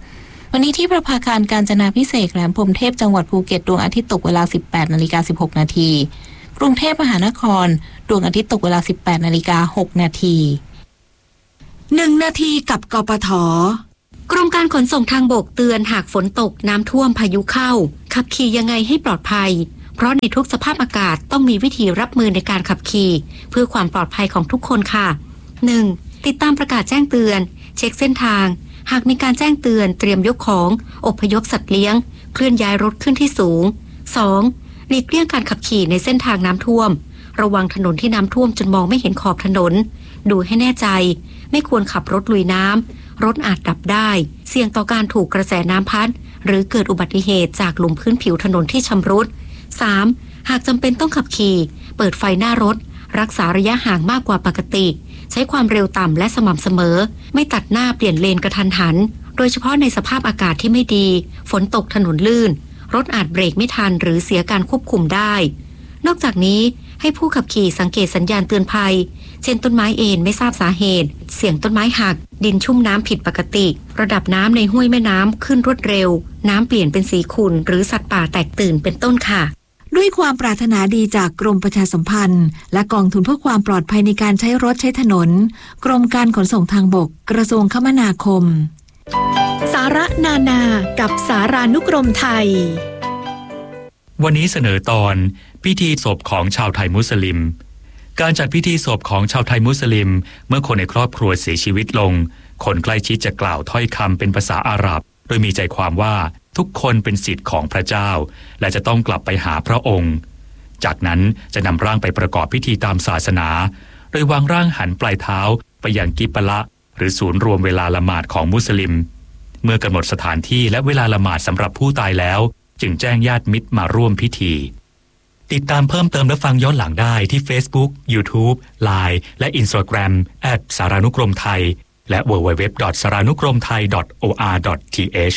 วันนี้ที่ประภาคารกาญจนาภิเษกแหลมพรหมเทพจังหวัดภูเก็ตดวงอาทิตย์ตกเวลา สิบแปดนาฬิกาสิบหกนาที กรุงเทพมหานครดวงอาทิตย์ตกเวลา สิบแปดนาฬิกาหกนาทีหนึ่งนาทีกับกปท. กรมการขนส่งทางบกเตือนหากฝนตกน้ำท่วมพายุเข้าขับขี่ยังไงให้ปลอดภัยเพราะในทุกสภาพอากาศต้องมีวิธีรับมือในการขับขี่เพื่อความปลอดภัยของทุกคนค่ะ หนึ่ง. ติดตามประกาศแจ้งเตือนเช็คเส้นทางหากมีการแจ้งเตือนเตรียมยกของอพยพสัตว์เลี้ยงเคลื่อนย้ายรถขึ้นที่สูง สอง. หลีกเลี่ยงการขับขี่ในเส้นทางน้ำท่วมระวังถนนที่น้ำท่วมจนมองไม่เห็นขอบถนนดูให้แน่ใจไม่ควรขับรถลุยน้ำรถอาจดับได้เสี่ยงต่อการถูกกระแสน้ำพัดหรือเกิดอุบัติเหตุจากหลุมพื้นผิวถนนที่ชำรุด สาม. หากจำเป็นต้องขับขี่เปิดไฟหน้ารถรักษาระยะห่างมากกว่าปกติใช้ความเร็วต่ำและสม่ำเสมอไม่ตัดหน้าเปลี่ยนเลนกระทันหันโดยเฉพาะในสภาพอากาศที่ไม่ดีฝนตกถนนลื่นรถอาจเบรกไม่ทันหรือเสียการควบคุมได้นอกจากนี้ให้ผู้ขับขี่สังเกตสัญญาณเตือนภัยเช่นต้นไม้เอ็นไม่ทราบสาเหตุเสียงต้นไม้หักดินชุ่มน้ำผิดปกติระดับน้ำในห้วยแม่น้ำขึ้นรวดเร็วน้ำเปลี่ยนเป็นสีขุ่นหรือสัตว์ป่าแตกตื่นเป็นต้นค่ะด้วยความปรารถนาดีจากกรมประชาสัมพันธ์และกองทุนเพื่อความปลอดภัยในการใช้รถใช้ถนนกรมการขนส่งทางบกกระทรวงคมนาคมสาระนานากับสารานุกรมไทยวันนี้เสนอตอนพิธีศพของชาวไทยมุสลิมการจัดพิธีศพของชาวไทยมุสลิมเมื่อคนในครอบครัวเสียชีวิตลงคนใกล้ชิดจะกล่าวถ้อยคำเป็นภาษาอาหรับโดยมีใจความว่าทุกคนเป็นศิษย์ของพระเจ้าและจะต้องกลับไปหาพระองค์จากนั้นจะนำร่างไปประกอบพิธีตามศาสนาโดยวางร่างหันปลายเท้าไปยังกิบละหรือศูนย์รวมเวลาละหมาดของมุสลิมเมื่อกำหนดสถานที่และเวลาละหมาดสำหรับผู้ตายแล้วจึงแจ้งญาติมิตรมาร่วมพิธีติดตามเพิ่มเติมและฟังย้อนหลังได้ที่ Facebook, YouTube, ไลน์ และ Instagram แอท สารานุกรมไทยและ ดับเบิลยู ดับเบิลยู ดับเบิลยู ดอท สารานุกรมไทย ดอท โอ อาร์ ดอท ที เอช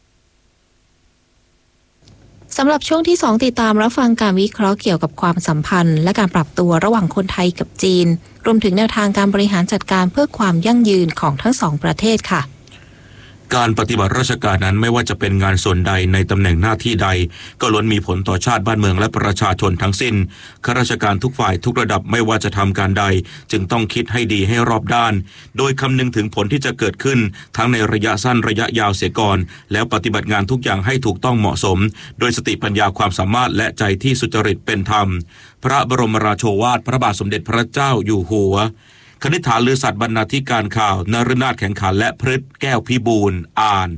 สำหรับช่วงที่สองติดตามรับฟังการวิเคราะห์เกี่ยวกับความสัมพันธ์และการปรับตัวระหว่างคนไทยกับจีนรวมถึงแนวทางการบริหารจัดการเพื่อความยั่งยืนของทั้งสองประเทศค่ะการปฏิบัติราชการนั้นไม่ว่าจะเป็นงานส่วนใดในตำแหน่งหน้าที่ใดก็ล้วนมีผลต่อชาติบ้านเมืองและประชาชนทั้งสิ้นข้าราชการทุกฝ่ายทุกระดับไม่ว่าจะทำการใดจึงต้องคิดให้ดีให้รอบด้านโดยคำนึงถึงผลที่จะเกิดขึ้นทั้งในระยะสั้นระยะยาวเสียก่อนแล้วปฏิบัติงานทุกอย่างให้ถูกต้องเหมาะสมโดยสติปัญญาความสามารถและใจที่สุจริตเป็นธรรมพระบรมราโชวาทพระบาทสมเด็จพระเจ้าอยู่หัวคณิษฐาลือสัตว์บรรณาธิการข่าวนฤนาถแข่งขันและพฤทธิ์แก้วพิบูลอ่าน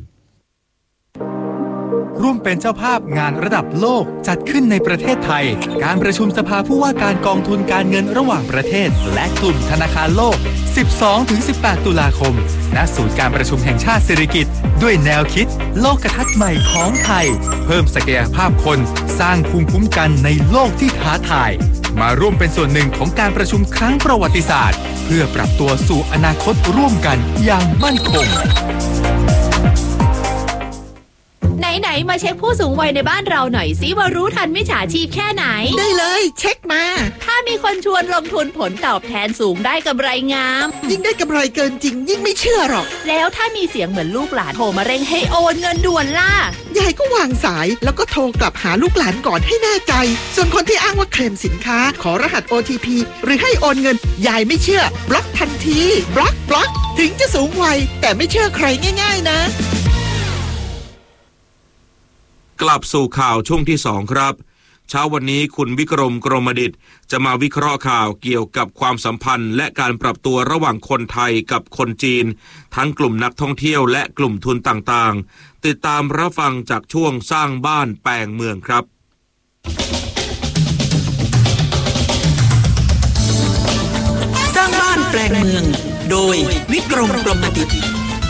ร่วมเป็นเจ้าภาพงานระดับโลกจัดขึ้นในประเทศไทยการประชุมสภาผู้ว่าการกองทุนการเงินระหว่างประเทศและกลุ่มธนาคารโลก สิบสองถึงสิบแปด ตุลาคมณศูนย์การประชุมแห่งชาติสิริกิติ์ด้วยแนวคิดโลกทัศน์ใหม่ของไทยเพิ่มศักยภาพคนสร้างภูมิคุ้มกันในโลกที่ท้าทายมาร่วมเป็นส่วนหนึ่งของการประชุมครั้งประวัติศาสตร์เพื่อปรับตัวสู่อนาคตร่วมกันอย่างมั่นคงไหนๆมาเช็คผู้สูงวัยในบ้านเราหน่อยสิว่ารู้ทันมิจฉาชีพแค่ไหนได้เลยเช็คมาถ้ามีคนชวนลงทุนผลตอบแทนสูงได้กำไรงามยิ่งได้กำไรเกินจริงยิ่งไม่เชื่อหรอกแล้วถ้ามีเสียงเหมือนลูกหลานโทรมาเร่งให้โอนเงินด่วนล่ะยายก็วางสายแล้วก็โทรกลับหาลูกหลานก่อนให้แน่ใจส่วนคนที่อ้างว่าเคลมสินค้าขอรหัส โอ ที พี หรือให้โอนเงินยายไม่เชื่อบล็อกทันทีบล็อกบล็อกถึงจะสูงวัยแต่ไม่เชื่อใครง่ายๆนะกลับสู่ข่าวช่วงที่สองครับเช้าวันนี้คุณวิกรมกรมดิษฐ์จะมาวิเคราะห์ข่าวเกี่ยวกับความสัมพันธ์และการปรับตัวระหว่างคนไทยกับคนจีนทั้งกลุ่มนักท่องเที่ยวและกลุ่มทุนต่างๆติดตามรับฟังจากช่วงสร้างบ้านแปลงเมืองครับสร้างบ้านแปลงเมืองโดยวิกรมกรมดิษฐ์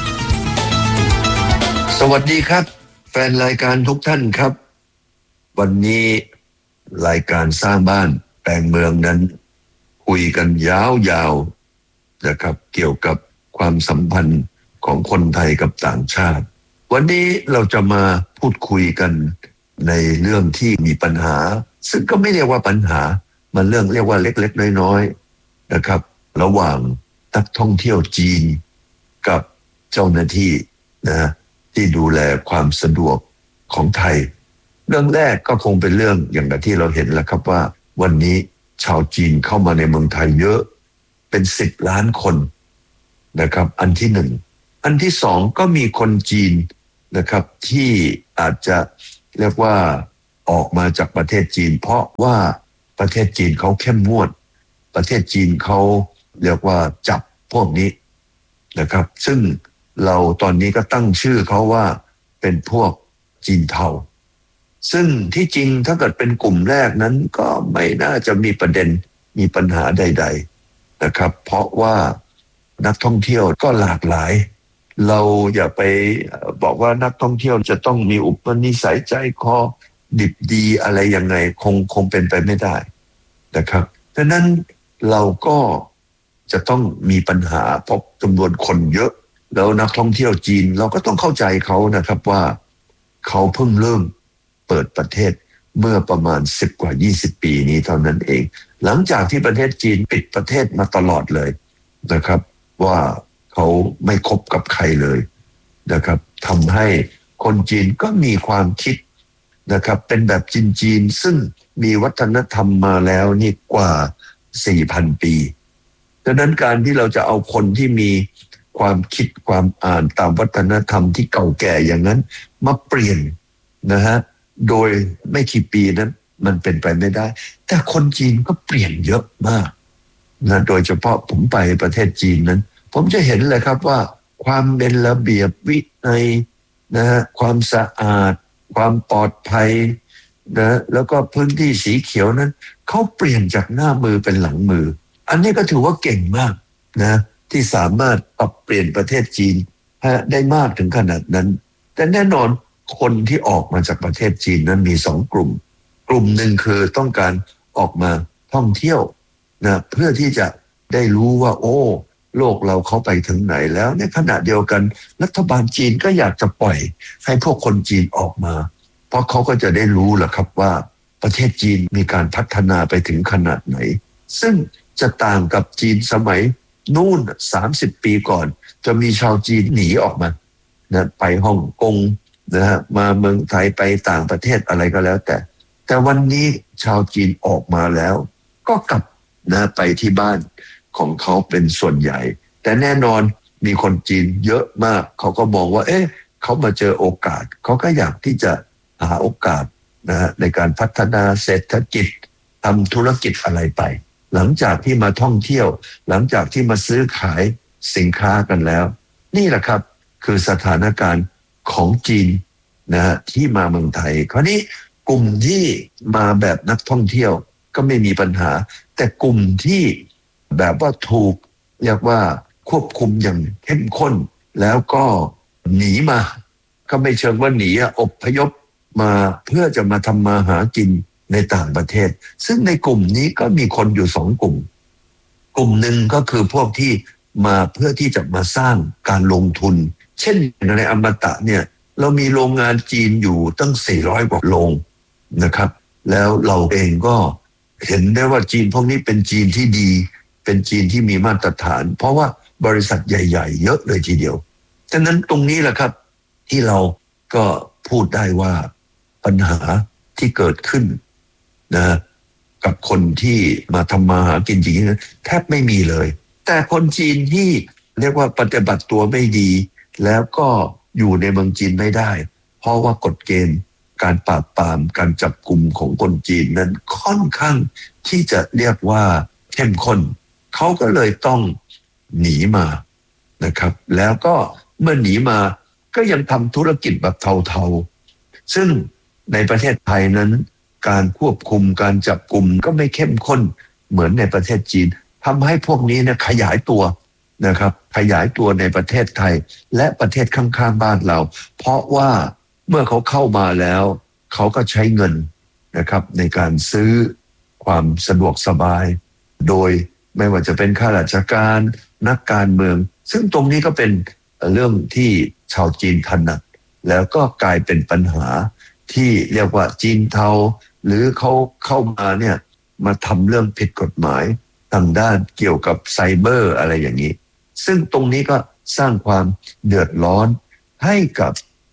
สวัสดีครับแฟนรายการทุกท่านครับวันนี้รายการสร้างบ้านแปลงเมืองนั้นคุยกันยาวๆนะครับเกี่ยวกับความสัมพันธ์ของคนไทยกับต่างชาติวันนี้เราจะมาพูดคุยกันในเรื่องที่มีปัญหาซึ่งก็ไม่เรียกว่าปัญหามันเรื่องเรียกว่าเล็กๆน้อยๆนะครับระหว่างนักท่องเที่ยวจีนกับเจ้าหน้าที่นะทที่ดูแลความสะดวกของไทยเรื่องแรกก็คงเป็นเรื่องอย่างที่เราเห็นแล้วครับว่าวันนี้ชาวจีนเข้ามาในเมืองไทยเยอะเป็นสิบล้านคนนะครับอันที่หนึ่งอันที่สองก็มีคนจีนนะครับที่อาจจะเรียกว่าออกมาจากประเทศจีนเพราะว่าประเทศจีนเขาเข้มงวดประเทศจีนเขาเรียกว่าจับพวกนี้นะครับซึ่งเราตอนนี้ก็ตั้งชื่อเขาว่าเป็นพวกจีนเทาซึ่งที่จริงถ้าเกิดเป็นกลุ่มแรกนั้นก็ไม่น่าจะมีประเด็นมีปัญหาใดๆนะครับเพราะว่านักท่องเที่ยวก็หลากหลายเราอย่าไปบอกว่านักท่องเที่ยวจะต้องมีอุปนิสัยใจคอดิบดีอะไรยังไงคงคงเป็นไปไม่ได้นะครับดังนั้นเราก็จะต้องมีปัญหาเพราะจำนวนคนเยอะแล้วนักท่องเที่ยวจีนเราก็ต้องเข้าใจเขานะครับว่าเขาเพิ่งเริ่มเปิดประเทศเมื่อประมาณสิบกว่ายี่สิบปีนี้เท่านั้นเองหลังจากที่ประเทศจีนปิดประเทศมาตลอดเลยนะครับว่าเขาไม่คบกับใครเลยนะครับทำให้คนจีนก็มีความคิดนะครับเป็นแบบจีนๆซึ่งมีวัฒนธรรมมาแล้วนี่กว่า สี่พัน ปีดังนั้นการที่เราจะเอาคนที่มีความคิดความอ่านตามวัฒนธรรมที่เก่าแก่อย่างนั้นมาเปลี่ยนนะฮะโดยไม่กี่ปีนั้นมันเป็นไปไม่ได้แต่คนจีนก็เปลี่ยนเยอะมากนะโดยเฉพาะผมไปประเทศจีนนั้นผมจะเห็นเลยครับว่าความเป็นระเบียบวินัยนะฮะความสะอาดความปลอดภัยนะแล้วก็พื้นที่สีเขียวนั้นเขาเปลี่ยนจากหน้ามือเป็นหลังมืออันนี้ก็ถือว่าเก่งมากนะที่สามารถปรับเปลี่ยนประเทศจีนได้มากถึงขนาดนั้นแต่แน่นอนคนที่ออกมาจากประเทศจีนนั้นมีสองกลุ่มกลุ่มหนึ่งคือต้องการออกมาท่องเที่ยวนะเพื่อที่จะได้รู้ว่าโอ้โลกเราเข้าไปถึงไหนแล้วในขณะเดียวกันรัฐบาลจีนก็อยากจะปล่อยให้พวกคนจีนออกมาเพราะเขาก็จะได้รู้แหละครับว่าประเทศจีนมีการพัฒนาไปถึงขนาดไหนซึ่งจะต่างกับจีนสมัยนู่นสามสิบปีก่อนจะมีชาวจีนหนีออกมานะไปฮ่องกงนะฮะมาเมืองไทยไปต่างประเทศอะไรก็แล้วแต่แต่วันนี้ชาวจีนออกมาแล้วก็กลับนะไปที่บ้านของเขาเป็นส่วนใหญ่แต่แน่นอนมีคนจีนเยอะมากเขาก็มองว่าเอ๊ะเขามาเจอโอกาสเขาก็อยากที่จะหาโอกาสนะฮะในการพัฒนาเศรษฐกิจทำธุรกิจอะไรไปหลังจากที่มาท่องเที่ยวหลังจากที่มาซื้อขายสินค้ากันแล้วนี่แหละครับคือสถานการณ์ของจีนนะฮะที่มาเมืองไทยคราวนี้กลุ่มที่มาแบบนักท่องเที่ยวก็ไม่มีปัญหาแต่กลุ่มที่แบบว่าถูกเรียกว่าควบคุมอย่างเข้มข้นแล้วก็หนีมาก็ไม่เชิงว่าหนีอะอพยพมาเพื่อจะมาทำมาหากินในต่างประเทศซึ่งในกลุ่มนี้ก็มีคนอยู่สองกลุ่มกลุ่มหนึ่งก็คือพวกที่มาเพื่อที่จะมาสร้างการลงทุนเช่นในอมตะเนี่ยเรามีโรงงานจีนอยู่ตั้งสี่ร้อยกว่าโรงนะครับแล้วเราเองก็เห็นได้ว่าจีนพวกนี้เป็นจีนที่ดีเป็นจีนที่มีมาตรฐานเพราะว่าบริษัทใหญ่ๆเยอะเลยทีเดียวฉะนั้นตรงนี้แหละครับที่เราก็พูดได้ว่าปัญหาที่เกิดขึ้นนะกับคนที่มาทำมาหากินจริงๆแทบไม่มีเลยแต่คนจีนที่เรียกว่าปฏิบัติตัวไม่ดีแล้วก็อยู่ในเมืองจีนไม่ได้เพราะว่ากฎเกณฑ์การปราบปรามการจับกุมของคนจีนนั้นค่อนข้างที่จะเรียกว่าเข้มข้นเขาก็เลยต้องหนีมานะครับแล้วก็เมื่อหนีมาก็ยังทำธุรกิจแบบเทาๆซึ่งในประเทศไทยนั้นการควบคุมการจับกุมก็ไม่เข้มข้นเหมือนในประเทศจีนทำให้พวกนี้เนี่ยขยายตัวนะครับขยายตัวในประเทศไทยและประเทศข้างๆบ้านเราเพราะว่าเมื่อเขาเข้ามาแล้วเขาก็ใช้เงินนะครับในการซื้อความสะดวกสบายโดยไม่ว่าจะเป็นข้าราชการนักการเมืองซึ่งตรงนี้ก็เป็นเรื่องที่ชาวจีนถนัดแล้วก็กลายเป็นปัญหาที่เรียกว่าจีนเทาหรือเขาเข้ามาเนี่ยมาทำเรื่องผิดกฎหมายทางด้านเกี่ยวกับไซเบอร์อะไรอย่างนี้ซึ่งตรงนี้ก็สร้างความเดือดร้อนให้กับ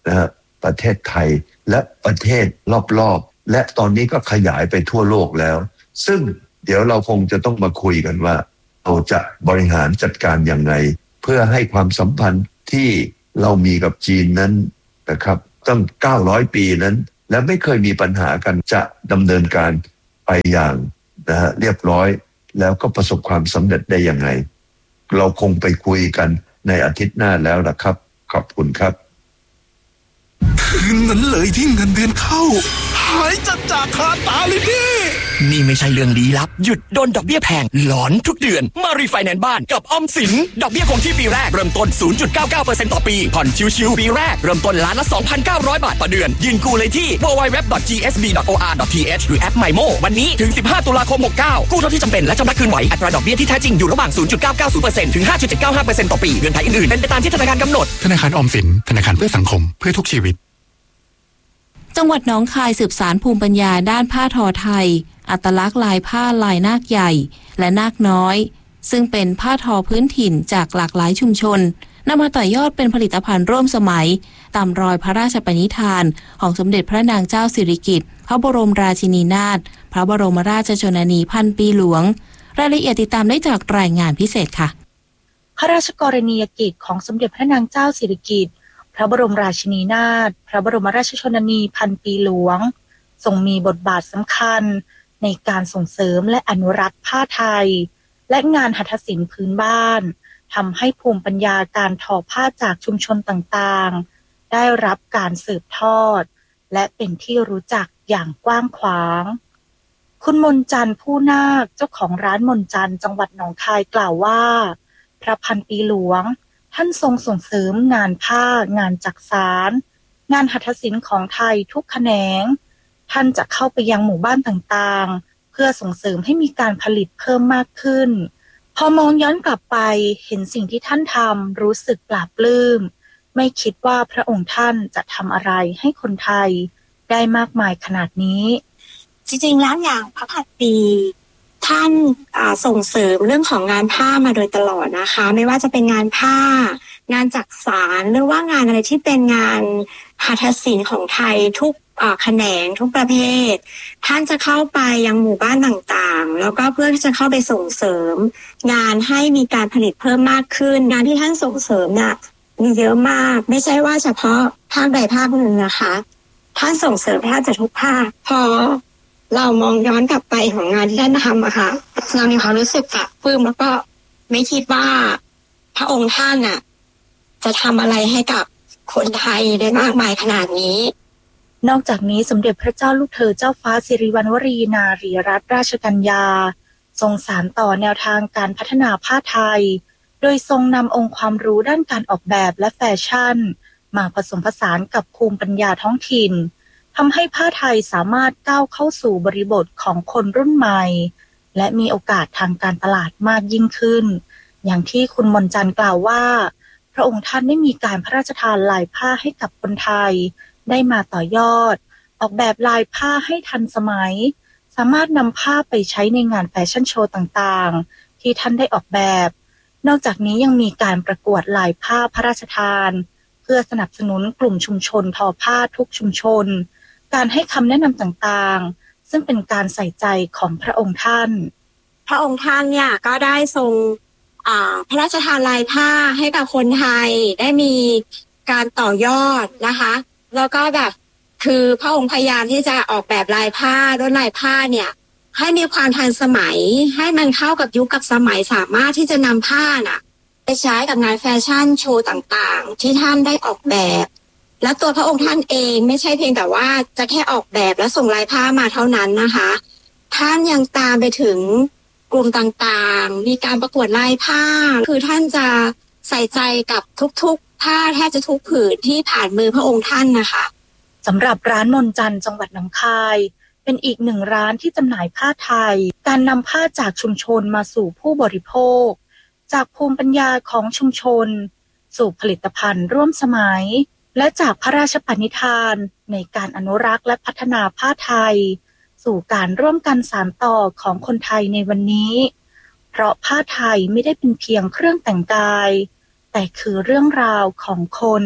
นะฮะประเทศไทยและประเทศรอบๆและตอนนี้ก็ขยายไปทั่วโลกแล้วซึ่งเดี๋ยวเราคงจะต้องมาคุยกันว่าเราจะบริหารจัดการยังไงเพื่อให้ความสัมพันธ์ที่เรามีกับจีนนั้นนะครับตั้งเก้าร้อยปีนั้นและไม่เคยมีปัญหากันจะดำเนินการไปอย่างนะฮะเรียบร้อยแล้วก็ประสบความสำเร็จได้ยังไงเราคงไปคุยกันในอาทิตย์หน้าแล้วนะครับขอบคุณครับคืนนั้นเลยที่เงินเดือนเข้าหายจัดจากคาตาเลยพี่นี่ไม่ใช่เรื่องลี้ลับหยุดโดนดอกเบี้ยแพงหลอนทุกเดือนมารีไฟแนนซ์บ้านกับออมสินดอกเบี้ยคงที่ปีแรกเริ่มต้น ศูนย์จุดเก้าเก้าเปอร์เซ็นต์ ต่อปีผ่อนชิวๆปีแรกเริ่มต้นล้านละ สองพันเก้าร้อย บาทต่อเดือนยืนกู้เลยที่ ดับเบิลยู ดับเบิลยู ดับเบิลยู ดอท จี เอส บี ดอท โอ อาร์ ดอท ที เอช หรือแอป MyMo วันนี้ถึงสิบห้าตุลาคมหกเก้ากู้เท่าที่จำเป็นและชำระคืนไหวอัตราดอกเบี้ยที่แท้จริงอยู่ระหว่าง ศูนย์จุดเก้าเก้าศูนย์เปอร์เซ็นต์ ถึง ห้าจุดเจ็ดเก้าห้าเปอร์เซ็นต์ ต่อปีเงื่อนไขอื่นๆเป็นไปตามที่ธนาคารกำหนดธนาคารออมสินธนาคารเพื่อสังคมเพื่อทุกชีวิตจังหวัดหนองคายสืบสานภูมิปัญญาด้านผ้าทอไทยอัตลักษณ์ลายผ้าลายนาคใหญ่และนาคน้อยซึ่งเป็นผ้าทอพื้นถิ่นจากหลากหลายชุมชนนำมาต่อยอดเป็นผลิตภัณฑ์ร่วมสมัยตามรอยพระราชปณิธานของสมเด็จพระนางเจ้าสิริกิติ์พระบรมราชินีนาถพระบรมราชชนนีพันปีหลวงรายละเอียดติดตามได้จากรายงานพิเศษค่ะพระราชกรณียกิจของสมเด็จพระนางเจ้าสิริกิติ์พระบรมราชินีนาถพระบรมราชชนนีพันปีหลวงทรงมีบทบาทสำคัญในการส่งเสริมและอนุรักษ์ผ้าไทยและงานหัตถศิลป์พื้นบ้านทำให้ภูมิปัญญาการทอผ้าจากชุมชนต่างๆได้รับการสืบทอดและเป็นที่รู้จักอย่างกว้างขวางคุณมนจันทร์ผู้นาคเจ้าของร้านมนจันทร์จังหวัดหนองคายกล่าวว่าพระพันปีหลวงท่านทรงส่งเสริมงานผ้างานจักสานงานหัตถศิลป์ของไทยทุกแขนงท่านจะเข้าไปยังหมู่บ้านต่างๆเพื่อส่งเสริมให้มีการผลิตเพิ่มมากขึ้นพอมองย้อนกลับไปเห็นสิ่งที่ท่านทำรู้สึกปลาบปลื้มไม่คิดว่าพระองค์ท่านจะทำอะไรให้คนไทยได้มากมายขนาดนี้จริงๆแล้วอย่างพระพันปีท่านส่งเสริมเรื่องของงานผ้ามาโดยตลอดนะคะไม่ว่าจะเป็นงานผ้างานจักสานหรือว่างานอะไรที่เป็นงานหัตถศิลป์ของไทยทุกแขนงทุกประเภทท่านจะเข้าไปยังหมู่บ้านต่างๆแล้วก็เพื่อที่จะเข้าไปส่งเสริมงานให้มีการผลิตเพิ่มมากขึ้นงานที่ท่านส่งเสริมเนี่ยมีเยอะมากไม่ใช่ว่าเฉพาะภาคใดภาคหนึ่งนะคะท่านส่งเสริมแทบจะทุกภาคพอเรามองย้อนกลับไปของงานที่ท่านทำอะค่ะเรามีความรู้สึกปลาบปลื้มแล้วก็ไม่คิดว่าพระองค์ท่านน่ะจะทำอะไรให้กับคนไทยได้มากมายขนาดนี้นอกจากนี้สมเด็จพระเจ้าลูกเธอเจ้าฟ้าสิริวัณวรีนารีรัตนราชกัญญาทรงสานต่อแนวทางการพัฒนาผ้าไทยโดยทรงนำองค์ความรู้ด้านการออกแบบและแฟชั่นมาผสมผสานกับภูมิปัญญาท้องถิ่นทำให้ผ้าไทยสามารถก้าวเข้าสู่บริบทของคนรุ่นใหม่และมีโอกาสทางการตลาดมากยิ่งขึ้นอย่างที่คุณมนจันทร์กล่าวว่าพระองค์ท่านได้มีการพระราชทานลายผ้าให้กับคนไทยได้มาต่อยอดออกแบบลายผ้าให้ทันสมัยสามารถนำผ้าไปใช้ในงานแฟชั่นโชว์ต่างๆที่ท่านได้ออกแบบนอกจากนี้ยังมีการประกวดลายผ้าพระราชทานเพื่อสนับสนุนกลุ่มชุมชนทอผ้าทุกชุมชนการให้คำแนะนำต่างๆซึ่งเป็นการใส่ใจของพระองค์ท่านพระองค์ท่านเนี่ยก็ได้ทรงพระราชทานลายผ้าให้กับคนไทยได้มีการต่อยอดนะคะแล้วก็แบบคือพระองค์พยายามที่จะออกแบบลายผ้าด้วยลายผ้าเนี่ยให้มีความทันสมัยให้มันเข้ากับยุคกับสมัยสามารถที่จะนำผ้าน่ะไปใช้กับงานแฟชั่นโชว์ต่างๆที่ท่านได้ออกแบบและตัวพระองค์ท่านเองไม่ใช่เพียงแต่ว่าจะแค่ออกแบบและส่งลายผ้ามาเท่านั้นนะคะท่านยังตามไปถึงกลุ่มต่างๆมีการประกวดลายผ้าคือท่านจะใส่ใจกับทุกๆผ้าแทบจะทุกผืนที่ผ่านมือพระองค์ท่านนะคะสำหรับร้านมนจันทร์จังหวัดหนองคายเป็นอีกหนึ่งร้านที่จำหน่ายผ้าไทยการนำผ้าจากชุมชนมาสู่ผู้บริโภคจากภูมิปัญญาของชุมชนสู่ผลิตภัณฑ์ร่วมสมัยและจากพระราชปณิธานในการอนุรักษ์และพัฒนาผ้าไทยสู่การร่วมกันสานต่อของคนไทยในวันนี้เพราะผ้าไทยไม่ได้เป็นเพียงเครื่องแต่งกายแต่คือเรื่องราวของคน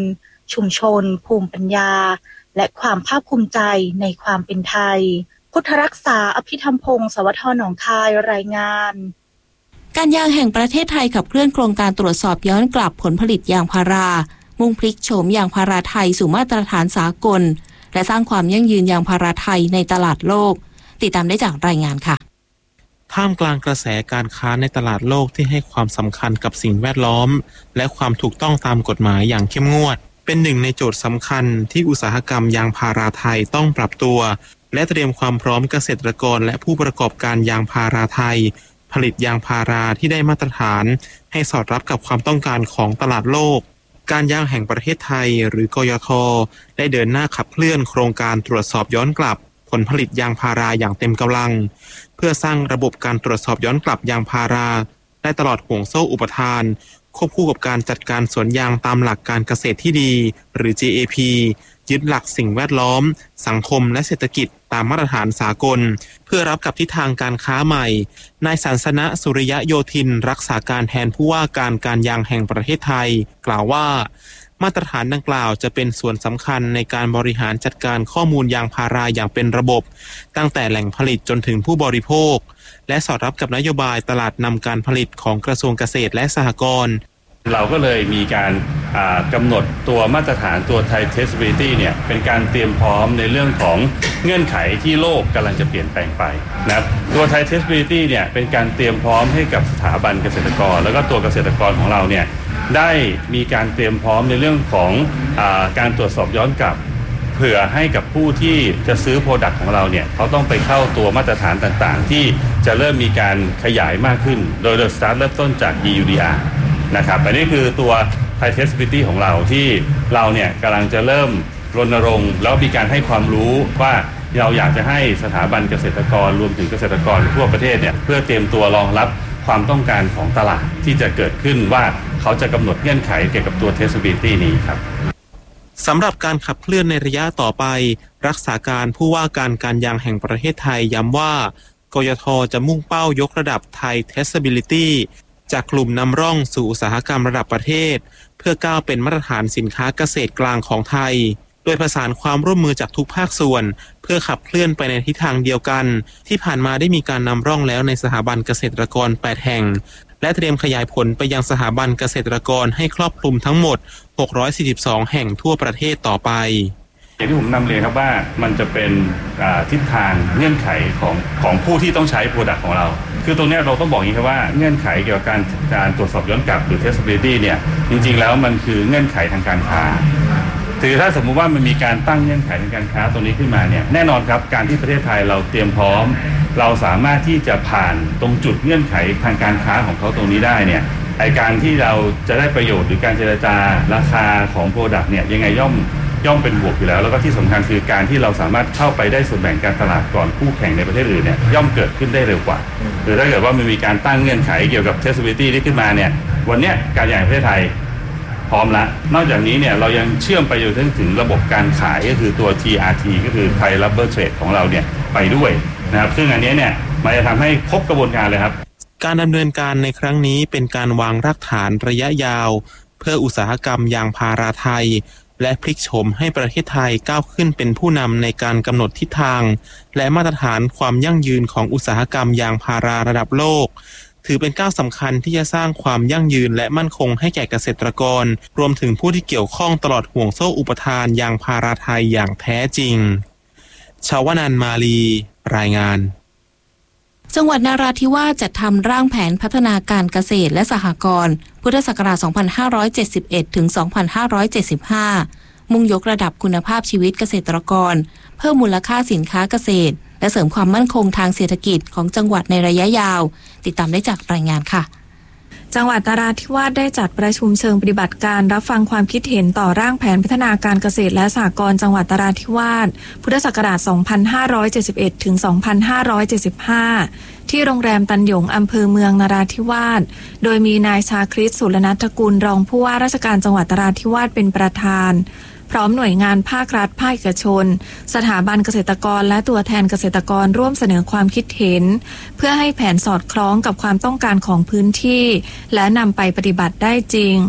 ชุมชน ภูมิปัญญาและความภาคภูมิใจในความเป็นไทยพุทธรักษาอภิธรรมพงศ์สวทหนองคายรายงานการยางแห่งประเทศไทยขับเคลื่อนโครงการตรวจสอบย้อนกลับผลผลิตยางพารามุ่งพลิกโฉมยางพาราไทยสู่มาตรฐานสากลและสร้างความยั่งยืนยางพาราไทยในตลาดโลกติดตามได้จากรายงานค่ะท่ามกลางกระแสการค้าในตลาดโลกที่ให้ความสำคัญกับสิ่งแวดล้อมและความถูกต้องตามกฎหมายอย่างเข้มงวดเป็นหนึ่งในโจทย์สำคัญที่อุตสาหกรรมยางพาราไทยต้องปรับตัวและเตรียมความพร้อมเกษตรกรและผู้ประกอบการยางพาราไทยผลิตยางพาราที่ได้มาตรฐานให้สอดรับกับความต้องการของตลาดโลกการยางแห่งประเทศไทยหรือกยท.ได้เดินหน้าขับเคลื่อนโครงการตรวจสอบย้อนกลับผลผลิตยางพาราอย่างเต็มกำลังเพื่อสร้างระบบการตรวจสอบย้อนกลับยางพาราได้ตลอดห่วงโซ่อุปทานควบคู่กับการจัดการสวนยางตามหลักการเกษตรที่ดีหรือ จี เอ พี ยึดหลักสิ่งแวดล้อมสังคมและเศรษฐกิจตามมาตรฐานสากลเพื่อรับกับทิศทางการค้าใหม่นายสันสนะสุริยะโยธินรักษาการแทนผู้ว่าการการยางแห่งประเทศไทยกล่าวว่ามาตรฐานดังกล่าวจะเป็นส่วนสำคัญในการบริหารจัดการข้อมูลยางพาราอย่างเป็นระบบตั้งแต่แหล่งผลิตจนถึงผู้บริโภคและสอดรับกับนโยบายตลาดนำการผลิตของกระทรวงเกษตรและสหกรณ์เราก็เลยมีการกำหนดตัวมาตรฐานตัว Thai Traceability เนี่ยเป็นการเตรียมพร้อมในเรื่องของเงื่อนไขที่โลกกำลังจะเปลี่ยนแปลงไปนะครับตัว Thai Traceability เนี่ยเป็นการเตรียมพร้อมให้กับสถาบันเกษตรกรแล้วก็ตัวเกษตรกรของเราเนี่ยได้มีการเตรียมพร้อมในเรื่องของอาการตรวจสอบย้อนกลับเผื่อให้กับผู้ที่จะซื้อโปรดักต์ของเราเนี่ยเขาต้องไปเข้าตัวมาตรฐานต่างๆที่จะเริ่มมีการขยายมากขึ้นโดยโดยสตาร์ทเริ่มต้นจาก อี ยู ดี อาร์ นะครับอันนี้คือตัว Thai Traceability ของเราที่เราเนี่ยกำลังจะเริ่มรณรงค์แล้วมีการให้ความรู้ว่าเราอยากจะให้สถาบันเกษตรกรรวมถึงเกษตรกรทั่วประเทศเนี่ยเพื่อเตรียมตัวรองรับความต้องการของตลาดที่จะเกิดขึ้นว่าเขาจะกำหนดเงื่อนไขเกี่ยวกับตัว Traceability นี้ครับสำหรับการขับเคลื่อนในระยะต่อไปรักษาการผู้ว่าการการยางแห่งประเทศไทยย้ำว่ากยท.จะมุ่งเป้ายกระดับ Thai Traceability จากกลุ่มนำร่องสู่อุตสาหกรรมระดับประเทศเพื่อก้าวเป็นมาตรฐานสินค้าเกษตรกลางของไทยโดยประสานความร่วมมือจากทุกภาคส่วนเพื่อขับเคลื่อนไปในทิศทางเดียวกันที่ผ่านมาได้มีการนำร่องแล้วในสถาบันเกษตรกรแปดแห่งและเตรียมขยายผลไปยังสถาบันเกษตรกรให้ครอบคลุมทั้งหมดหกร้อยสี่สิบสองแห่งทั่วประเทศต่อไปอย่างที่ผมนำเรียนครับว่ามันจะเป็นทิศทางเงื่อนไขของของผู้ที่ต้องใช้โปรดักต์ของเราคือตรงนี้เราต้องบอกอย่างนี้ครับว่าเงื่อนไขเกี่ยวกับการการตรวจสอบย้อนกลับหรือ traceability เนี่ยจริงๆแล้วมันคือเงื่อนไขทางการค้าคือถ้าสมมุติว่ามันมีการตั้งเงื่อนไขทางการค้าตรงนี้ขึ้นมาเนี่ยแน่นอนครับการที่ประเทศไทยเราเตรียมพร้อมเราสามารถที่จะผ่านตรงจุดเงื่อนไขทางการค้าของเขาตรงนี้ได้เนี่ยไอการที่เราจะได้ประโยชน์หรือการเจรจาราคาของโปรดักต์เนี่ยยังไงย่อมย่อมเป็นบวกอยู่แล้วแล้วก็ที่สำคัญคือการที่เราสามารถเข้าไปได้ส่วนแบ่งการตลาดก่อนคู่แข่งในประเทศอื่นเนี่ยย่อมเกิดขึ้นได้เร็วกว่าหรือถ้าเกิดว่ามันมีการตั้งเงื่อนไขเกี่ยวกับ traceability ที่ขึ้นมาเนี่ยวันนี้การยางประเทศไทยพร้อมละนอกจากนี้เนี่ยเรายังเชื่อมไปจนถึงระบบการขายก็คือตัว ที อาร์ ที ก็คือ Thai Rubber Trade ของเราเนี่ยไปด้วยนะครับซึ่งอันนี้เนี่ยมันจะทำให้ครบกระบวนการเลยครับการดำเนินการในครั้งนี้เป็นการวางรากฐานระยะยาวเพื่ออุตสาหกรรมยางพาราไทยและพลิกโฉมให้ประเทศไทยก้าวขึ้นเป็นผู้นำในการกำหนดทิศทางและมาตรฐานความยั่งยืนของอุตสาหกรรมยางพาราระดับโลกถือเป็นก้าวสำคัญที่จะสร้างความยั่งยืนและมั่นคงให้แก่เกษตรกรรวมถึงผู้ที่เกี่ยวข้องตลอดห่วงโซ่อุปทานยางพาราไทยอย่างแท้จริงชาวนันมาลีรายงานจังหวัดนราธิวาสจัดทำร่างแผนพัฒนาการเกษตรและสหกรณ์พุทธศักราช สองพันห้าร้อยเจ็ดสิบเอ็ด ถึง สองพันห้าร้อยเจ็ดสิบห้า มุ่งยกระดับคุณภาพชีวิตเกษตรกรเพิ่มมูลค่าสินค้าเกษตรและเสริมความมั่นคงทางเศรษฐกิจของจังหวัดในระยะยาวติดตามได้จากรายงานค่ะจังหวัดนราธิวาสได้จัดประชุมเชิงปฏิบัติการรับฟังความคิดเห็นต่อร่างแผนพัฒนาการเกษตรและสหกรณ์จังหวัดนราธิวาสพุทธศักราช สองพันห้าร้อยเจ็ดสิบเอ็ด ถึง สองพันห้าร้อยเจ็ดสิบห้า ที่โรงแรมตันหยงอำเภอเมืองนราธิวาสโดยมีนายชาคริต สุรนัฐกุลรองผู้ว่าราชการจังหวัดนราธิวาสเป็นประธานพร้อมหน่วยงานภาครัฐภาคเอกชนสถาบันเกษตรกรและตัวแทนเกษตรกรร่วมเสนอความคิดเห็นเพื่อให้แผนสอดคล้องกับความต้องการของพื้นที่และนำไปปฏิบัติได้จริง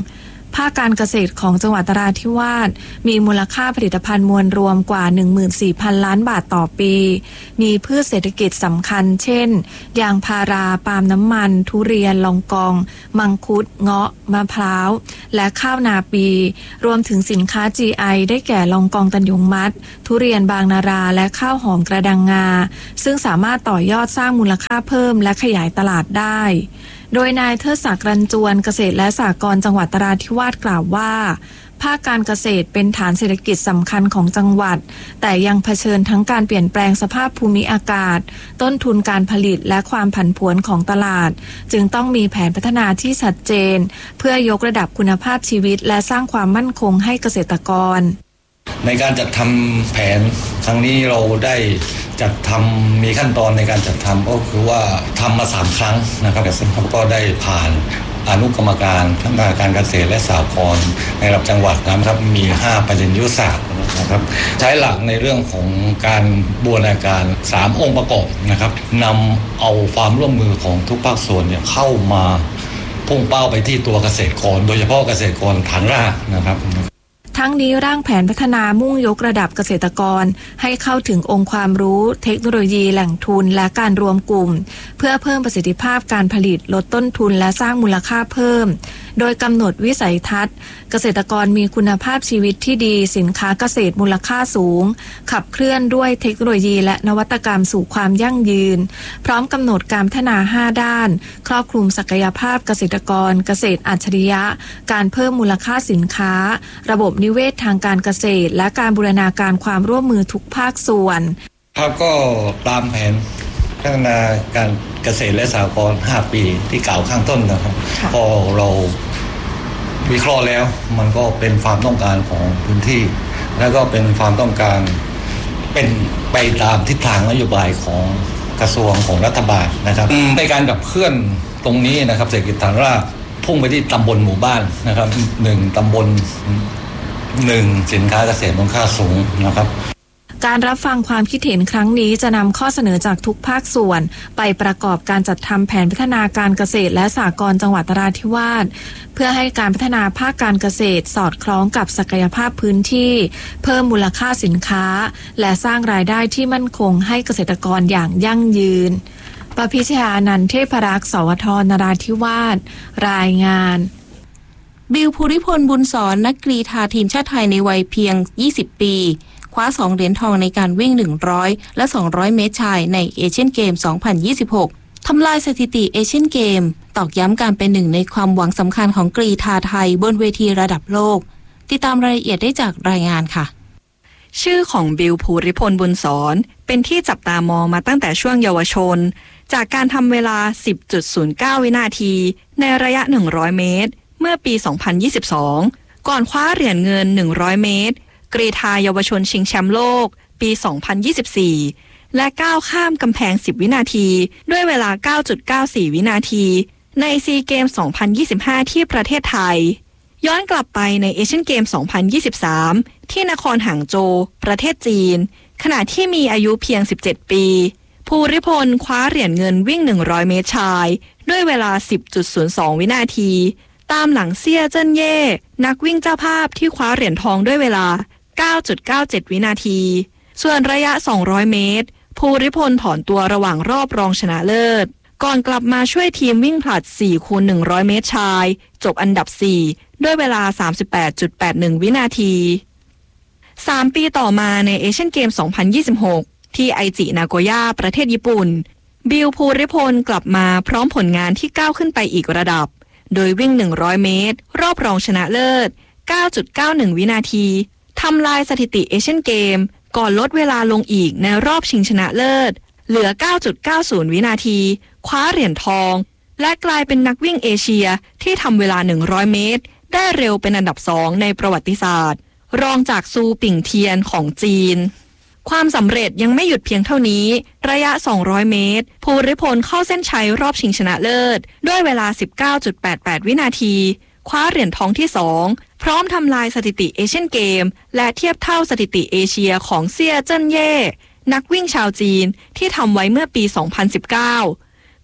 ภาคการเกษตรของจังหวัดนราธิวาสมีมูลค่าผลิตภัณฑ์มวลรวมกว่า หนึ่งหมื่นสี่พัน ล้านบาทต่อปีมีพืชเศรษฐกิจสำคัญเช่นยางพาราปาล์มน้ำมันทุเรียนลองกองมังคุดเงาะมะพร้าวและข้าวนาปีรวมถึงสินค้า จี ไอ ได้แก่ลองกองตันยุงมัดทุเรียนบางนาราและข้าวหอมกระดังงาซึ่งสามารถต่อยอดสร้างมูลค่าเพิ่มและขยายตลาดได้โดยนายเทิดศักดิ์รันจวนเกษตรและสหกรณ์จังหวัดนราธิวาสกล่าวว่าภาคการเกษตรเป็นฐานเศรษฐกิจสำคัญของจังหวัดแต่ยังเผชิญทั้งการเปลี่ยนแปลงสภาพภูมิอากาศต้นทุนการผลิตและความผันผวนของตลาดจึงต้องมีแผนพัฒนาที่ชัดเจนเพื่อยกระดับคุณภาพชีวิตและสร้างความมั่นคงให้เกษตรกรในการจัดทำแผนครั้งนี้เราได้จัดทำมีขั้นตอนในการจัดทำก็คือว่าทำมาสามครั้งนะครับแต่ซึ่งก็ได้ผ่านอนุกรรมการพัฒนาการเกษตรและสหกรณ์ในระดับจังหวัดนะครับมีห้าประเด็นยุทธศาสตร์นะครับใช้หลักในเรื่องของการบูรณาการสามองค์ประกอบนะครับนำเอาความร่วมมือของทุกภาคส่วนเนี่ยเข้ามาพุ่งเป้าไปที่ตัวเกษตรกรโดยเฉพาะเกษตรกรฐานรากนะครับทั้งนี้ร่างแผนพัฒนามุ่งยกระดับเกษตรกรให้เข้าถึงองค์ความรู้เทคโนโลยีแหล่งทุนและการรวมกลุ่มเพื่อเพิ่มประสิทธิภาพการผลิตลดต้นทุนและสร้างมูลค่าเพิ่มโดยกำหนดวิสัยทัศน์เกษตรกรมีคุณภาพชีวิตที่ดีสินค้าเกษตรมูลค่าสูงขับเคลื่อนด้วยเทคโนโลยีและนวัตกรรมสู่ความยั่งยืนพร้อมกำหนดการพัฒนาห้าด้านครอบคลุมศักยภาพเกษตรกรเกษตรอัจฉริยะการเพิ่มมูลค่าสินค้าระบบนิเวศทางการเกษตรและการบูรณาการความร่วมมือทุกภาคส่วนครับก็ตามแผนพัฒนาการเกษตรและสหกรณ์ห้าปีที่กล่าวข้างต้นนะครับพอเราวิเคราะห์แล้วมันก็เป็นความต้องการของพื้นที่แล้วก็เป็นความต้องการเป็นไปตามทิศทางนโยบายของกระทรวงของรัฐบาลนะครับในการขับเคลื่อนตรงนี้นะครับเศรษฐกิจฐานรากพุ่งไปที่ตำบลหมู่บ้านนะครับหนึ่งตำบลหนึ่งสินค้าเกษตรมูลค่าสูงนะครับการรับฟังความคิดเห็นครั้งนี้จะนำข้อเสนอจากทุกภาคส่วนไปประกอบการจัดทำแผนพัฒนาการเกษตรและสหกรณ์จังหวัดนราธิวาสเพื่อให้การพัฒนาภาคการเกษตรสอดคล้องกับศักยภาพพื้นที่เพิ่มมูลค่าสินค้าและสร้างรายได้ที่มั่นคงให้เกษตรกรอย่างยั่งยืนประพิชญานันท์เทพรักษ์สวทนราธิวาสรายงานบิวภูริพลบุญสอนนักกรีฑาทีมชาติไทยในวัยเพียงยี่สิบปีคว้าสองเหรียญทองในการวิ่งหนึ่งร้อยและสองร้อยเมตรชายในเอเชียนเกมสองพันยี่สิบหกทำลายสถิติเอเชียนเกมตอกย้ำการเป็นหนึ่งในความหวังสำคัญของกรีฑาไทยบนเวทีระดับโลกติดตามรายละเอียดได้จากรายงานค่ะชื่อของบิวภูริพลบุญสอนเป็นที่จับตามองมาตั้งแต่ช่วงเยาวชนจากการทำเวลา สิบจุดศูนย์เก้า วินาทีในระยะหนึ่งร้อยเมตรเมื่อปี สองพันยี่สิบสอง ก่อนคว้าเหรียญเงินหนึ่งร้อยเมตรกรีฑาเยาวชนชิงแชมป์โลกปี สองพันยี่สิบสี่ และก้าวข้ามกำแพงสิบวินาทีด้วยเวลา เก้าจุดเก้าสี่ วินาทีในซีเกม สองพันยี่สิบห้า ที่ประเทศไทยย้อนกลับไปในเอเชียนเกม สองพันยี่สิบสาม ที่นครหางโจวประเทศจีนขณะที่มีอายุเพียงสิบเจ็ดปีภูริพลคว้าเหรียญเงินวิ่งหนึ่งร้อยเมตรชายด้วยเวลา สิบจุดศูนย์สอง วินาทีตามหลังเซี่ยเจิ้นเย่นักวิ่งเจ้าภาพที่คว้าเหรียญทองด้วยเวลา เก้าจุดเก้าเจ็ด วินาทีส่วนระยะสองร้อยเมตรภูริพลถอนตัวระหว่างรอบรองชนะเลิศก่อนกลับมาช่วยทีมวิ่งผลัด สี่คูณหนึ่งร้อย เมตรชายจบอันดับ สี่ด้วยเวลา สามสิบแปดจุดแปดหนึ่ง วินาทีสามปีต่อมาในเอเชียนเกม สองพันยี่สิบหก ที่ไอจินาโกย่าประเทศญี่ปุ่นบิวภูริพลกลับมาพร้อมผลงานที่ก้าวขึ้นไปอีกระดับโดยวิ่งหนึ่งร้อยเมตรรอบรองชนะเลิศ เก้าจุดเก้าหนึ่ง วินาทีทำลายสถิติเอเชียนเกมก่อนลดเวลาลงอีกในรอบชิงชนะเลิศเหลือ เก้าจุดเก้าศูนย์ วินาทีคว้าเหรียญทองและกลายเป็นนักวิ่งเอเชียที่ทำเวลาหนึ่งร้อยเมตรได้เร็วเป็นอันดับสองในประวัติศาสตร์รองจากซูปิ่งเทียนของจีนความสำเร็จยังไม่หยุดเพียงเท่านี้ระยะสองร้อยเมตรภูริพลเข้าเส้นชัยรอบชิงชนะเลิศด้วยเวลา สิบเก้าจุดแปดแปด วินาทีคว้าเหรียญทองที่สองพร้อมทำลายสถิติเอเชียนเกมและเทียบเท่าสถิติเอเชียของเซี่ยเจิ้นเย่นักวิ่งชาวจีนที่ทำไว้เมื่อปี สองพันสิบเก้า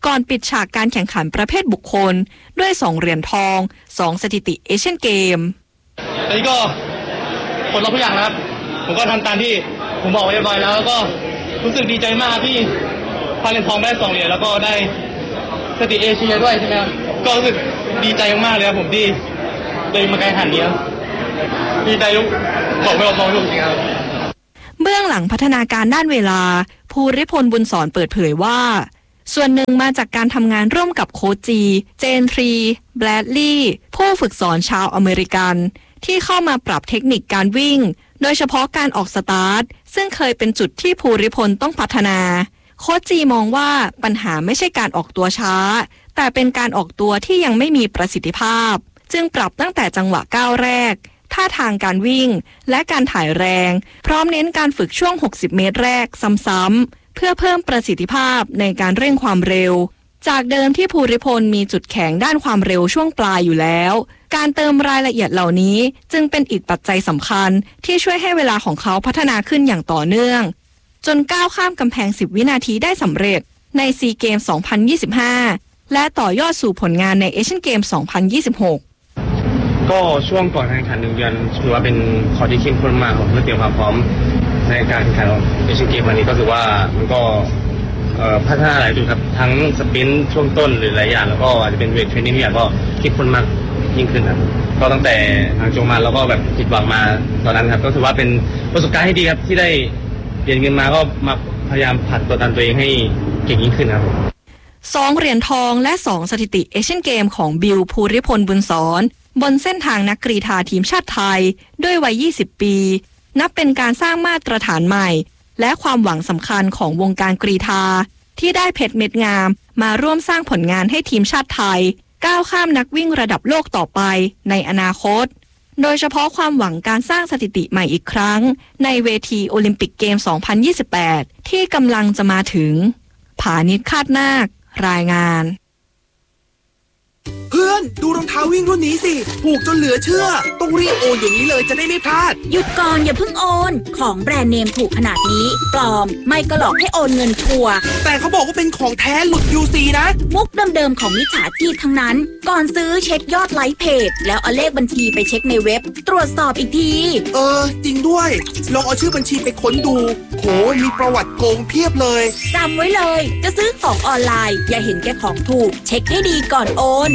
ก่อนปิดฉากการแข่งขันประเภทบุคคลด้วยสองเหรียญทองสองสถิติเอเชียนเกมตอนนี้ก็ปลดล็อกทุกอย่างแล้วครับผมก็ทำตามที่ผมบอกไว้เรียบร้อยแล้วแล้วก็รู้สึกดีใจมากที่คว้าเหรียญทองได้สองเหรียญแล้วก็ได้สถิติเอเชียด้วยใช่ไหมครับก็รู้สึกดีใจมากเลยครับผมที่ได้มาการแข่งขันนี้ครับดีใจลุกบอกไม่ออกบอกลุกจริงครับเบื้องหลังพัฒนาการด้านเวลาภูริพลบุญสอนเปิดเผยว่าส่วนหนึ่งมาจากการทำงานร่วมกับโค้ชจีเจนทรีแบรดลีย์ผู้ฝึกสอนชาวอเมริกันที่เข้ามาปรับเทคนิคการวิ่งโดยเฉพาะการออกสตาร์ทซึ่งเคยเป็นจุดที่ภูริพลต้องพัฒนาโค้ชจีมองว่าปัญหาไม่ใช่การออกตัวช้าแต่เป็นการออกตัวที่ยังไม่มีประสิทธิภาพจึงปรับตั้งแต่จังหวะก้าวแรกท่าทางการวิ่งและการถ่ายแรงพร้อมเน้นการฝึกช่วงหกสิบเมตรแรกซ้ำๆเพื่อเพิ่มประสิทธิภาพในการเร่งความเร็วจากเดิมที่ภูริพลมีจุดแข็งด้านความเร็วช่วงปลายอยู่แล้วการเติมรายละเอียดเหล่านี้จึงเป็นอีกปัจจัยสำคัญที่ช่วยให้เวลาของเขาพัฒนาขึ้นอย่างต่อเนื่องจนก้าวข้ามกำแพงสิบวินาทีได้สำเร็จในซีเกมสองพันยี่สิบห้าและต่อยอดสู่ผลงานในเอเชียนเกมสองพันยี่สิบหกก็ช่วงก่อนการแข่งขันหนึ่งเดือนถือว่าเป็นข้อที่เข้มข้นมากเพื่อเตรียมความพร้อมในการแข่งขันเอเชียนเกมวันนี้ก็ถือว่ามันก็พัฒนาหลายจุดครับทั้งสปรินต์ช่วงต้นหรือหลายอย่างแล้วก็อาจจะเป็นเวทเทรนนิ่งอย่างก็เข้มข้นมากยิ่งขึ้นครับก็ตั้งแต่ทางโจมาแล้วก็แบบผิดหวังมาตอนนั้นครับก็ถือว่าเป็นประสบการณ์ที่ดีครับที่ได้เรียนเงินมาก็มาพยายามผลักตัวตนตัวเองให้เก่งยิ่งขึ้นครับสองเหรียญทองและสองสถิติเอเชียนเกมของบิลภูริพลบุญสอนบนเส้นทางนักกรีฑาทีมชาติไทยด้วยวัยยี่สิบปีนับเป็นการสร้างมาตรฐานใหม่และความหวังสำคัญของวงการกรีฑาที่ได้เพชรเม็ดงามมาร่วมสร้างผลงานให้ทีมชาติไทยก้าวข้ามนักวิ่งระดับโลกต่อไปในอนาคตโดยเฉพาะความหวังการสร้างสถิติใหม่อีกครั้งในเวทีโอลิมปิกเกมสองพันยี่สิบแปดที่กำลังจะมาถึงผานิชคาดนาครายงานเพื่อนดูรองเท้าวิ่งรุ่นนี้สิถูกจนเหลือเชื่อต้องรีบโอนอย่างนี้เลยจะได้ไม่พลาดหยุดก่อนอย่าเพิ่งโอนของแบรนด์เนมถูกขนาดนี้ปลอมไม่ก็หลอกให้โอนเงินชัวร์แต่เขาบอกว่าเป็นของแท้หลุด ยู ซี นะมุกเดิมๆของมิจฉาชีพทั้งนั้นก่อนซื้อเช็คยอดไลค์เพจแล้วเอาเลขบัญชีไปเช็คในเว็บตรวจสอบอีกทีเออจริงด้วยลองเอาชื่อบัญชีไปค้นดูโหมีประวัติโกงเพียบเลยจำไว้เลยจะซื้อของออนไลน์อย่าเห็นแก่ของถูกเช็คให้ดีก่อนโอน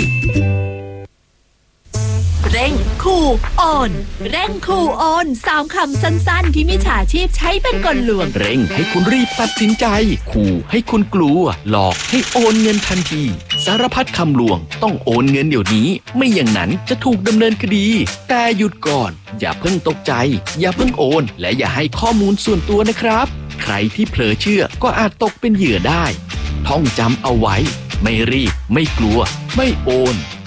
เร่งคูโอนเร่งคูโอนสามคำสั้นๆที่มิจฉาชีพใช้เป็นกลลวงเร่งให้คุณรีบตัดสินใจขู่ให้คุณกลัวหลอกให้โอนเงินทันทีสารพัดคำลวงต้องโอนเงินเดี๋ยวนี้ไม่อย่างนั้นจะถูกดำเนินคดีแต่หยุดก่อนอย่าเพิ่งตกใจอย่าเพิ่งโอนและอย่าให้ข้อมูลส่วนตัวนะครับใครที่เผลอเชื่อก็อาจตกเป็นเหยื่อได้ท่องจำเอาไว้ไม่รีบไม่กลัวไม่โอน